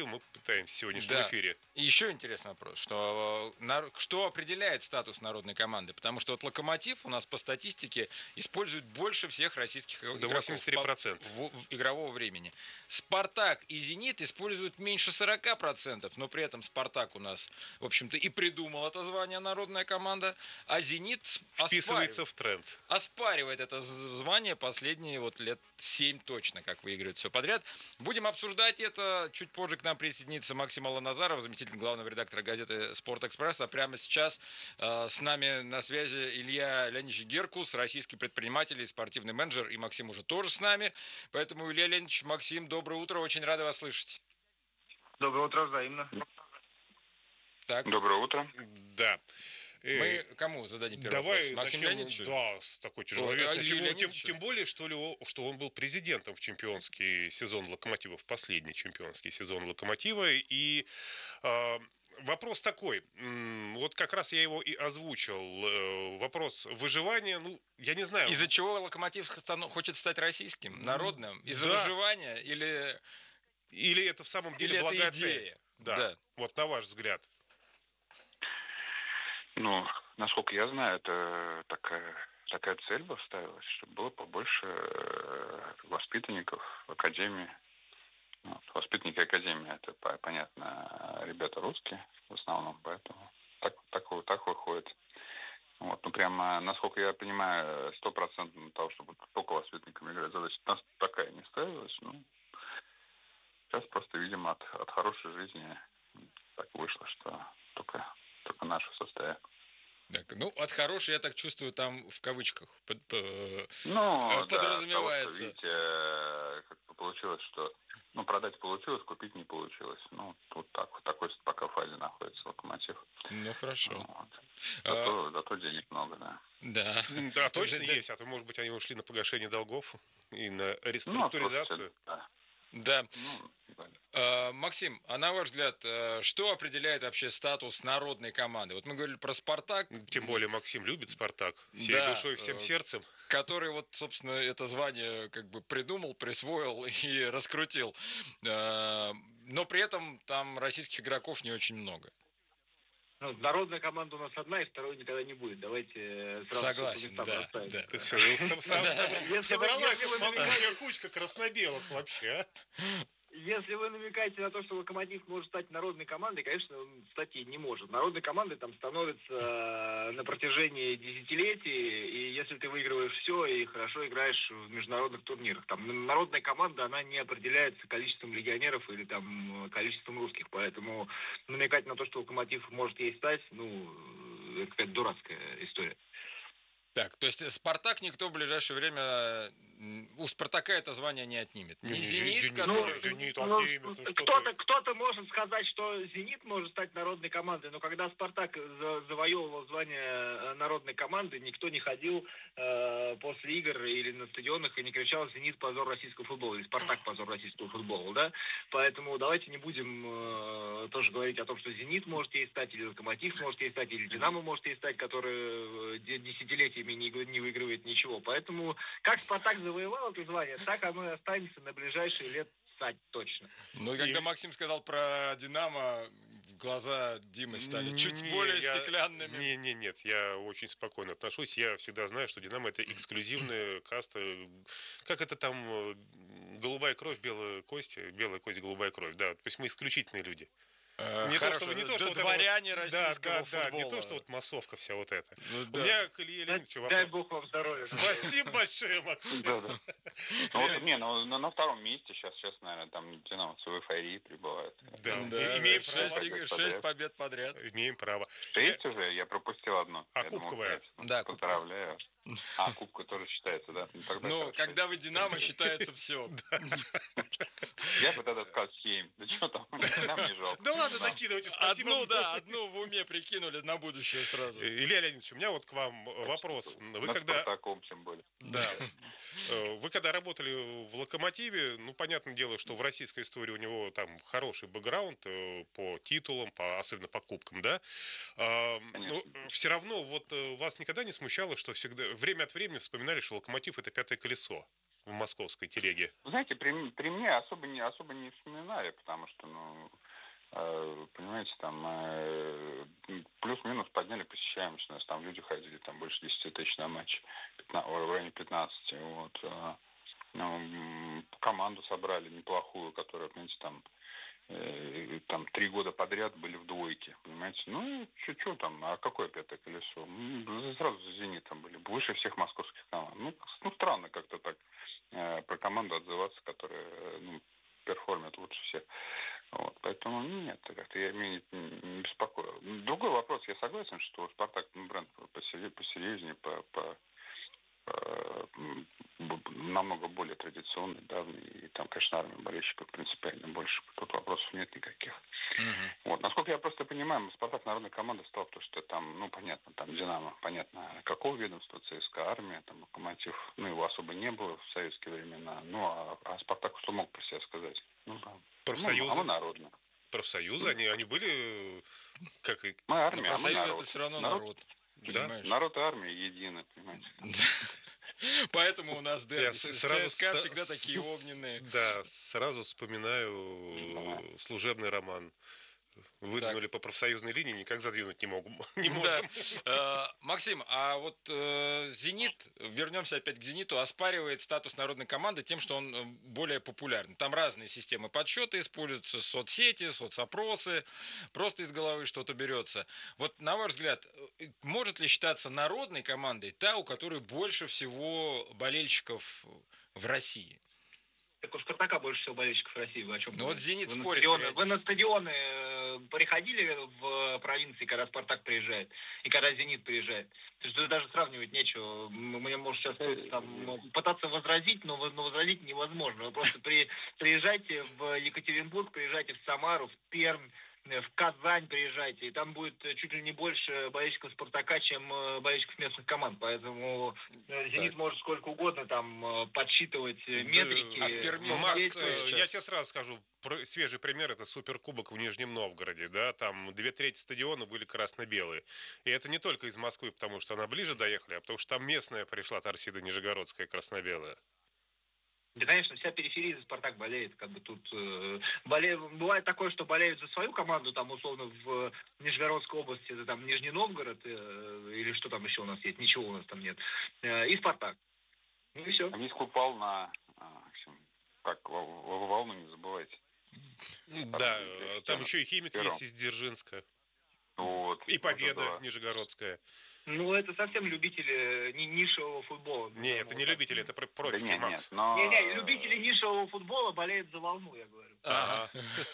Локомотивом мы пытаемся в сегодняшнем Да. эфире. И еще интересный вопрос, что, э, нар- что определяет статус народной команды? Потому что вот Локомотив у нас по статистике использует больше всех российских До игроков восемьдесят три процента в- в- игрового времени. Спартак и Зенит используют меньше сорок процентов, но при этом Спартак у нас, в общем-то, и придумал это звание народная команда, а Зенит с- Вписывается оспаривает, в тренд. оспаривает это з- звание последние вот лет семь точно, как выигрывает все подряд. Будем обсуждать это. Чуть позже к нам присоединится Максим Аланазаров, заместитель главного редактора газеты «Спорт-Экспресс». А прямо сейчас э, с нами на связи Илья Леонидович Геркус, российский предприниматель и спортивный менеджер. И Максим уже тоже с нами. Поэтому, Илья Леонидович, Максим, доброе утро. Очень рады вас слышать. Доброе утро, взаимно. Так. Доброе утро. Да. Мы кому зададим первый Давай вопрос? Максим начнем, Леонидовичу? да, с такой О, тяжеловесной Илье фигуры. Тем, Леонидовичу? тем более, что, ли, о- что он был президентом в чемпионский сезон Локомотива, в последний чемпионский сезон Локомотива. И э, вопрос такой, м, вот как раз я его и озвучил. Э, вопрос выживания, ну, я не знаю. Из-за чего Локомотив стану- хочет стать российским, народным? Из-за Да. выживания или... Или это в самом деле Или это благая идея? цель? Да. Да. Вот на ваш взгляд. Ну, насколько я знаю, это такая, такая цель поставилась, чтобы было побольше э, воспитанников в академии. Вот. Воспитанники академии, это, по- понятно, ребята русские в основном, поэтому так, так, вот так выходит. Вот. Ну, прямо, насколько я понимаю, стопроцентно того, чтобы только воспитанниками играть, задача у нас такая не ставилась. Ну, сейчас просто, видимо, от, от хорошей жизни так вышло, что только, только наши состоят. Так, ну, от хорошей, я так чувствую, там в кавычках под- по- Ну, э, подразумевается. Да, того, что, видите, как бы получилось, что ну, продать получилось, купить не получилось. Ну, вот так, в такой пока фазе находится Локомотив. Ну, хорошо. Вот. Зато, зато денег много, да. Да. Да, точно Да, да. есть. А то, может быть, они ушли на погашение долгов и на Ну, реструктуризацию. да. Да. Э, Максим, а на ваш взгляд, э, что определяет вообще статус народной команды? Вот мы говорили про «Спартак». Тем более Максим любит «Спартак» всей Да, душой, всем э, сердцем. Который вот, собственно, это звание как бы придумал, присвоил и раскрутил. Э, Но при этом там российских игроков не очень много. Ну, народная команда у нас одна, и второй никогда не будет. Давайте э, сразу Согласен, всё по местам да, расставим. да. Ты всё, ну, соб- соб- Да. соб- Если вы- собралась если вы тут намекаете- могучая кучка красно-белых вообще, а? Если вы намекаете на то, что Локомотив может стать народной командой, конечно, он стать и не может. Народной командой там становится э, на протяжении десятилетий, и если ты выигрываешь все и хорошо играешь в международных турнирах. Там народная команда, она не определяется количеством легионеров или там количеством русских, поэтому намекать на то, что Локомотив может ей стать, ну, это какая-то дурацкая история. Так, то есть «Спартак» никто в ближайшее время... м, У «Спартака» это звание не отнимет. Не Не, «Зенит», «Зенит», который... ну, «Зенит» Ну, отнимет, ну что кто-то, ты. кто-то может сказать, что «Зенит» может стать народной командой, но когда «Спартак» за- завоевывал звание э, народной команды, никто не ходил э, после игр или на стадионах и не кричал «Зенит – позор российского футбола» или «Спартак – позор российского футбола», да? Поэтому давайте не будем э, тоже говорить о том, что «Зенит» может ей стать, или «Локомотив» может ей стать, или «Динамо» может ей стать, который э, де- десятилетиями не, го- не выигрывает ничего. Поэтому как «Спартак» завоевал это звание, так оно и останется на ближайшие лет стать точно. Ну, и когда Максим сказал про «Динамо», глаза Димы стали чуть Не, более я- стеклянными. Не, не, нет, я очень спокойно отношусь. Я всегда знаю, что «Динамо» — это эксклюзивная каста. Как это там, э, голубая кровь, белая кость, белая кость, голубая кровь. Да, то есть мы исключительные люди. Э, Не то, хорошо, что, не то, д- что вот это дворяне вот- российского да, да, да, не футбола. то, что вот массовка вся вот эта. Ну У да. меня к Илье Леонидовичу вопрос. Дай бог вам здоровья. Спасибо большое, Максим. Да, да. Ну, вот, не, ну, на, на втором месте сейчас, сейчас, наверное, там Динамо в эйфории прибывает. Да, Да, мы имеем шесть, право. игр, шесть побед подряд. Имеем право. Шесть уже? Я пропустил одну. А Я думал, кубковая? пять. Ну, Да, кубковая. Поздравляю. А, кубка тоже считается, да? Ну, тогда Ну, хорошо. когда вы «Динамо», считается все. Я бы тогда сказал семь. Да что там? Нам не жалко. Да ладно, накидывайте, спасибо. Одну, да, одну в уме прикинули на будущее сразу. Илья Леонидович, у меня вот к вам вопрос. Вы Над когда... Спартаком, тем более. Да. Э, Вы когда работали в «Локомотиве», ну, понятное дело, что в российской истории у него там хороший бэкграунд э, по титулам, по, особенно по кубкам, да? А, но все равно вот э, вас никогда не смущало, что всегда время от времени вспоминали, что «Локомотив» — это пятое колесо? в московской телеге? Вы знаете, при, при мне особо не, особо не вспоминали, потому что, ну, э, понимаете, там э, плюс-минус подняли посещаемость. У нас там люди ходили, там больше десяти тысяч на матч, пятнадцать, в районе пятнадцати. Вот, э, ну, команду собрали неплохую, которая, понимаете, там, э, там три года подряд были в двойке, понимаете. Ну, что там, а какое пятое колесо? Ну, сразу за «Зенитом» были, выше всех московских команд. Ну, ну странно как-то так э, про команду отзываться, которая, ну, перформит лучше всех. Вот, поэтому нет, как-то я меня не, не беспокоил. Другой вопрос, я согласен, что «Спартак» ну, бренд посерьезнее, по, по, по, намного более традиционный, давний, и там, конечно, армия болельщиков принципиально больше, тут вопросов нет никаких. Uh-huh. Вот, насколько я просто понимаю, «Спартак» народная команда стала, то, что там, ну, понятно, там «Динамо», понятно, какого ведомства, ЦСКА, армия, там, «Локомотив», ну, его особо не было в советские времена, ну, а, а «Спартак» что мог про себя сказать? Ну, да. Профсоюзы? Ну, а мы народные. Профсоюзы, они, они были, как и... Мы армия, а мы народ. Это все равно народ. народ. Да? Народ и армия едины, понимаете. Поэтому у нас дерби ЦСКА всегда такие огненные. Да, сразу вспоминаю служебный роман. Выдвинули так по профсоюзной линии, никак задвинуть не, могу, не можем. Да. Максим, а вот э, «Зенит», вернемся опять к «Зениту», оспаривает статус народной команды тем, что он более популярен. Там разные системы подсчета используются, соцсети, соцопросы, просто из головы что-то берется. Вот, на ваш взгляд, может ли считаться народной командой та, у которой больше всего болельщиков в России? Так у «Спартака» больше всего болельщиков в России. Вы о чем? Ну вот «Зенит» вы спорит. На вы на стадионы приходили в провинции, когда «Спартак» приезжает, и когда «Зенит» приезжает? То есть даже сравнивать нечего. Мне, может, сейчас там, пытаться возразить, но возразить невозможно. Вы просто при, приезжайте в Екатеринбург, приезжайте в Самару, в Пермь, в Казань приезжайте, и там будет чуть ли не больше болельщиков «Спартака», чем болельщиков местных команд. Поэтому «Зенит» так может сколько угодно там подсчитывать метрики. Да, а в Перми, Макс, я тебе сразу скажу, свежий пример — это Суперкубок в Нижнем Новгороде. Да? Там две трети стадиона были красно-белые. И это не только из Москвы, потому что она ближе доехали, а потому что там местная пришла торсида нижегородская красно-белая. Да, конечно, вся периферия за «Спартак» болеет, как бы тут э, боле... бывает такое, что болеют за свою команду, там, условно, в Нижегородской области, это там Нижний Новгород, э, или что там еще у нас есть, ничего у нас там нет, э, и «Спартак». Ну и все. А есть клуб «Волна», так, «Волну» не забывайте. Там, да, там еще и «Химик» есть из Дзержинска. Вот, и «Победа» вот, да, Нижегородская. Ну, это совсем любители нишевого футбола. Не, это не любители, это профики, да, Макс. Но... Не-не, любители нишевого футбола болеют за «Волну», я говорю. Ага.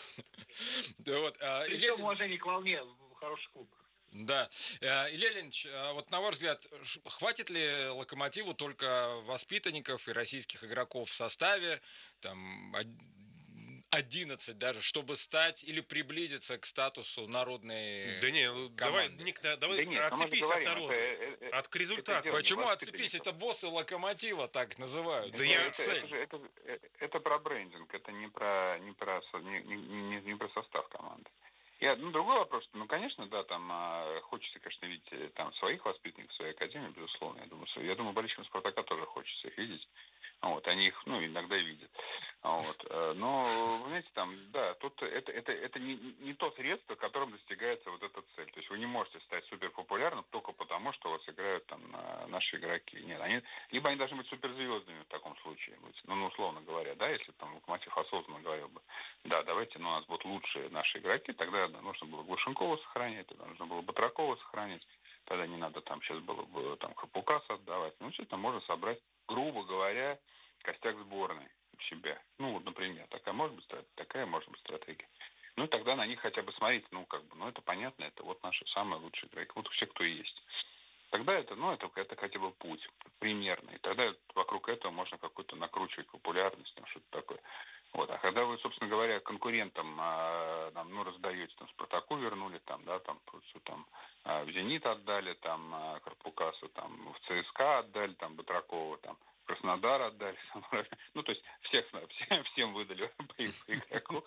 При всем уважении к «Волне», хороший клуб. Да. Илья Леонидович, вот на ваш взгляд, хватит ли «Локомотиву» только воспитанников и российских игроков в составе, там, одиннадцать даже, чтобы стать или приблизиться к статусу народной да не, команды? Давай, Ник, давай да нет, отцепись говорим, от народа, это, это, от к результату. Это Почему отцепись? Это боссы «Локомотива» так называют. Да я... это, это, это, это, это про брендинг, это не про, не про, не, не, не про состав команды. И, ну, другой вопрос, ну, конечно, да, там а, хочется, конечно, видеть там своих воспитанников, своей академии, безусловно, я думаю, я думаю, болельщикам «Спартака» тоже хочется их видеть. Вот, они их, ну, иногда видят. Вот. Но, вы знаете, там, да, тут это, это, это не, не то средство, которым достигается вот эта цель. То есть вы не можете стать суперпопулярным только потому, что вас играют там наши игроки. Нет, они, либо они должны быть суперзвездными в таком случае. Ну, ну, условно говоря, да, если там «Локомотив» осознанно говорил бы, да, давайте, ну, у нас будут лучшие наши игроки, тогда да, нужно было Глушенкова сохранять, тогда нужно было Батракова сохранять, тогда не надо там сейчас было бы там Хапукаса отдавать. Ну, все это можно собрать, грубо говоря, костяк сборной у себя. Ну, вот, например, такая может быть стратегия, такая может быть стратегия. Ну, тогда на них хотя бы смотрите, ну, как бы, ну, это понятно, это вот наши самые лучшие игроки, вот все, кто есть. Тогда это, ну, это, это хотя бы путь примерный. Тогда вокруг этого можно какую-то накручивать популярность, там, что-то такое. Вот. А когда вы, собственно говоря, конкурентам, а, там, ну, раздаете, там, «Спартаку» вернули, там, да, там, там, а, в «Зенит» отдали, там, а, Карпукасу, там, в ЦСКА отдали, там, Батракова, там, Краснодар отдали, ну, то есть всех, всем, всем выдали по игроку,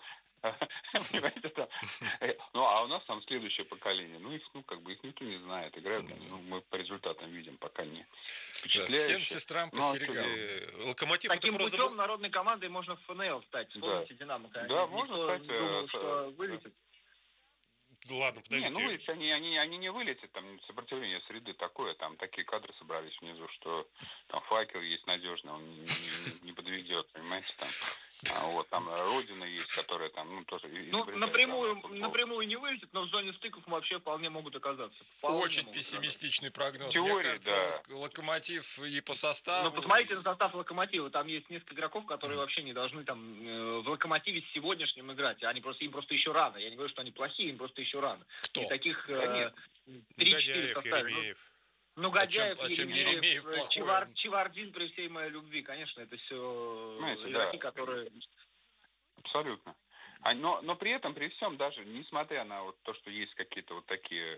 Понимаете, там. Ну, а у нас там следующее поколение. Ну, их, ну, как бы их никто не знает. Играют, ну, мы по результатам видим, пока не впечатляюще. Всем сестрам по серьгам. Локомотив Таким путем народной командой можно в ФНЛ стать. Вспомните Динамо. Да, можно стать. Думал, что вылетит. Ладно, подождите. Не, ну вылетят, они, они, они не вылетят, там сопротивление среды такое, там такие кадры собрались внизу, что там факел есть надежный, он не, не, не подведет, понимаете, там. А вот там Родина есть, которая там, ну, тоже... Ну, напрямую, напрямую не вылетит, но в зоне стыков вообще вполне могут оказаться. Вполне Очень могут пессимистичный прогноз. Теории, Мне кажется, да. Локомотив и по составу... Ну, посмотрите на состав Локомотива. Там есть несколько игроков, которые вообще не должны там э, в Локомотиве с сегодняшним играть. Они просто, им просто еще рано. Я не говорю, что они плохие, им просто еще рано. Кто? И таких Да три-четыре э, составе. Еремеев. Ну, Гадяев, а чем, а чем Еремеев, Еремеев плохой? Чевар, Чевардин, при всей моей любви, конечно, это все Знаете, игроки, да. которые... Абсолютно. А, но, но при этом, при всем, даже несмотря на вот то, что есть какие-то вот такие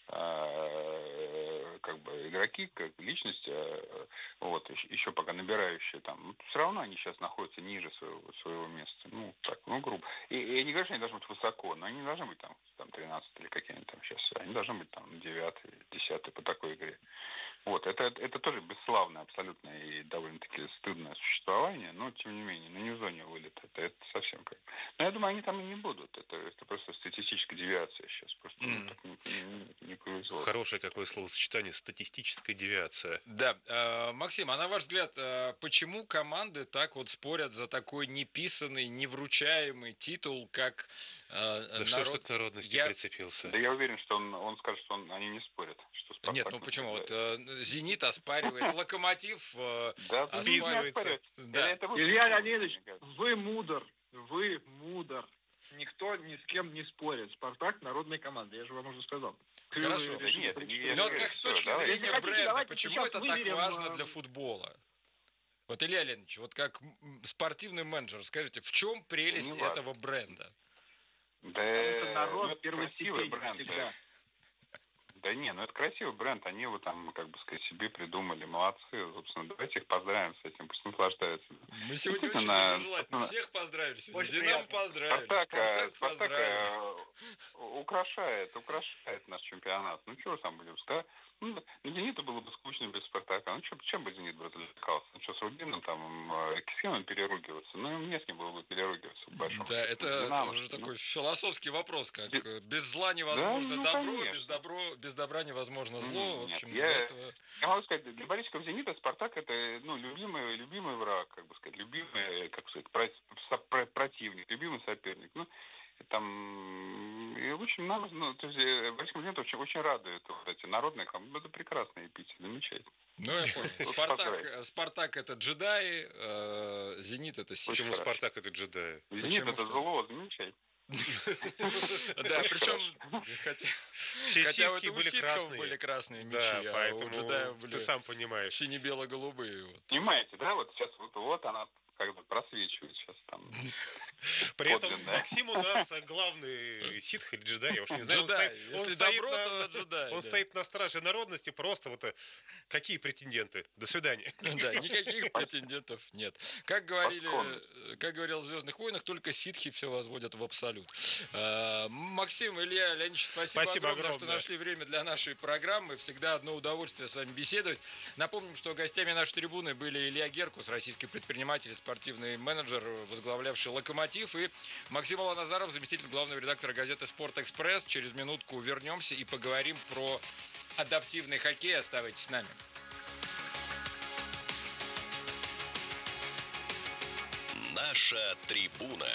э, как бы игроки, как личности, э, вот, еще, еще пока набирающие там, ну, все равно они сейчас находятся ниже своего, своего места. Ну, так, ну, грубо. И, и я не говорю, что они должны быть высоко, но они не должны быть там, там тринадцать или какие-нибудь там сейчас. Они должны быть там девятый, десятый по такой игре. Вот, это, это тоже бесславное абсолютно и довольно-таки стыдное существование, но тем не менее, ну не в зоне вылета, это, это совсем как... Но я думаю, они там и не будут, это, это просто статистическая девиация сейчас, просто mm. ну, так не, не, не повезло. Хорошее какое словосочетание, статистическая девиация. Да, э, Максим, а на ваш взгляд, э, почему команды так вот спорят за такой неписанный, невручаемый титул, как э, да народ... что ж ты к народности я... прицепился? Да я уверен, что он, он скажет, что он, они не спорят. Что Нет, ну почему? Вот, э, «Зенит» оспаривает, «Локомотив» э, да, оспаривается. Да. Илья Леонидович, вы мудр, вы мудр. Никто ни с кем не спорит. «Спартак» — народная команда, я же вам уже сказал. Хорошо. Да нет, нет, но вот как с точки давай. зрения Если бренда, хотите, почему это так выберем, важно а... для футбола? Вот, Илья Леонидович, вот как спортивный менеджер, скажите, в чем прелесть не этого важно. бренда? Да, это народ ну, первостепенный бренд. всегда. Да не, ну это красивый бренд, они его там, как бы сказать, себе придумали, молодцы, собственно, давайте их поздравим с этим, пусть наслаждаются. Мы сегодня очень доброжелательно всех поздравили сегодня, Динамо поздравили, Спартак, Спартак Спартак поздравили. украшает, украшает наш чемпионат, ну чего там будем сказать? Ну, «Зениту» было бы скучно без «Спартака». Ну, что, чем бы «Зенит» бы развлекался? Ну, что, с Рубином, там, с кем переругиваться? Ну, мне с ним было бы переругиваться в большом. Да, это Динамо, уже ну. такой философский вопрос, как без зла невозможно да, ну, добро, конечно. без, добро, без добра невозможно зло. Нет, в общем, я, для этого... я могу сказать, для болельщиков «Зенита» «Спартак» — это, ну, любимый, любимый враг, как бы сказать, любимый, как сказать, про, противник, любимый соперник. Ну, там и очень много, ну, то есть болельщикам «Зенита» очень, очень радует вот эти народные команды. Это прекрасные эпитеты, замечательно. Ну, я понял. Спартак, Спартак это джедаи, э, Зенит это сила. Почему Спартак это джедаи? Зенит это зло, замечательно. Да, причем хотя, все хотя ситхи вот были у красные. были красные мячи, да, а поэтому у джедаев были ты сам понимаешь. сине-бело-голубые. Вот. Понимаете, да, вот сейчас вот, вот она как бы просвечивает сейчас там. При этом Максим у нас главный ситх или джедай, я уж не знаю. Джедай. Он стоит, Если он стоит, добро, на, то джедай, он да. стоит на страже народности, просто вот какие претенденты. До свидания. Да, никаких претендентов нет. Как говорили, как говорил в «Звездных войнах», только ситхи все возводят в абсолют. Максим, Илья Леонидович, спасибо, спасибо огромное, огромное, что нашли время для нашей программы. Всегда одно удовольствие с вами беседовать. Напомним, что гостями нашей трибуны были Илья Геркус, российский предприниматель, спортивный менеджер, возглавлявший «Локомотив», и Максим Аланазаров, заместитель главного редактора газеты «Спортэкспресс». Через минутку вернемся и поговорим про адаптивный хоккей. Оставайтесь с нами. Наша трибуна.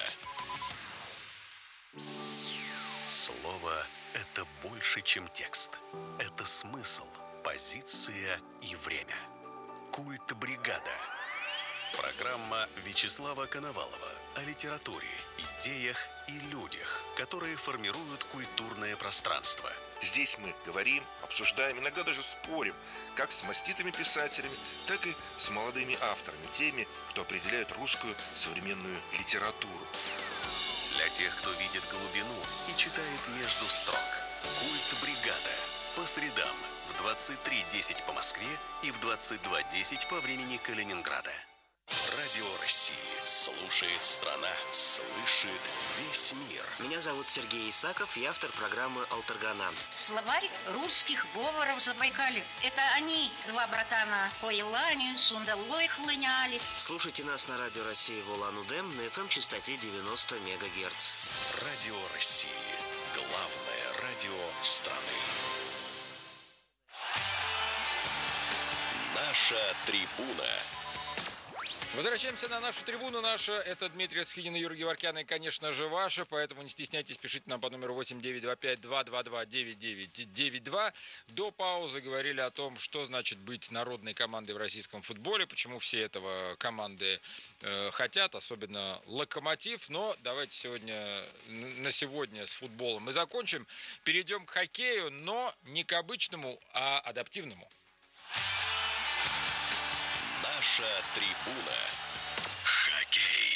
Слово – это больше, чем текст. Это смысл, позиция и время. Культ бригада. Программа Вячеслава Коновалова о литературе, идеях и людях, которые формируют культурное пространство. Здесь мы говорим, обсуждаем, иногда даже спорим, как с маститыми писателями, так и с молодыми авторами, теми, кто определяет русскую современную литературу. Для тех, кто видит глубину и читает между строк. Культ бригада. По средам в двадцать три десять по Москве и в двадцать два десять по времени Калининграда. Радио Радио России. Слушает страна, слышит весь мир. Меня зовут Сергей Исаков, я автор программы «Алтаргана». Словарь русских говоров Забайкалья. Это они, два братана по Елане, Сундалой хлыняли. Слушайте нас на Радио России в Улан-Удэ на эф эм-частоте девяносто мегагерц. Радио России. Главное радио страны. Наша трибуна. Возвращаемся на нашу трибуну. Наша, это Дмитрий Схинин и Юрий Геворкян, и, конечно же, ваша, поэтому не стесняйтесь, пишите нам по номеру восемь девять два пять два два два девять девять девять два. До паузы говорили о том, что значит быть народной командой в российском футболе, почему все этого команды э, хотят, особенно «Локомотив». Но давайте сегодня, на сегодня с футболом мы закончим. Перейдем к хоккею, но не к обычному, а адаптивному. Наша трибуна. Хоккей.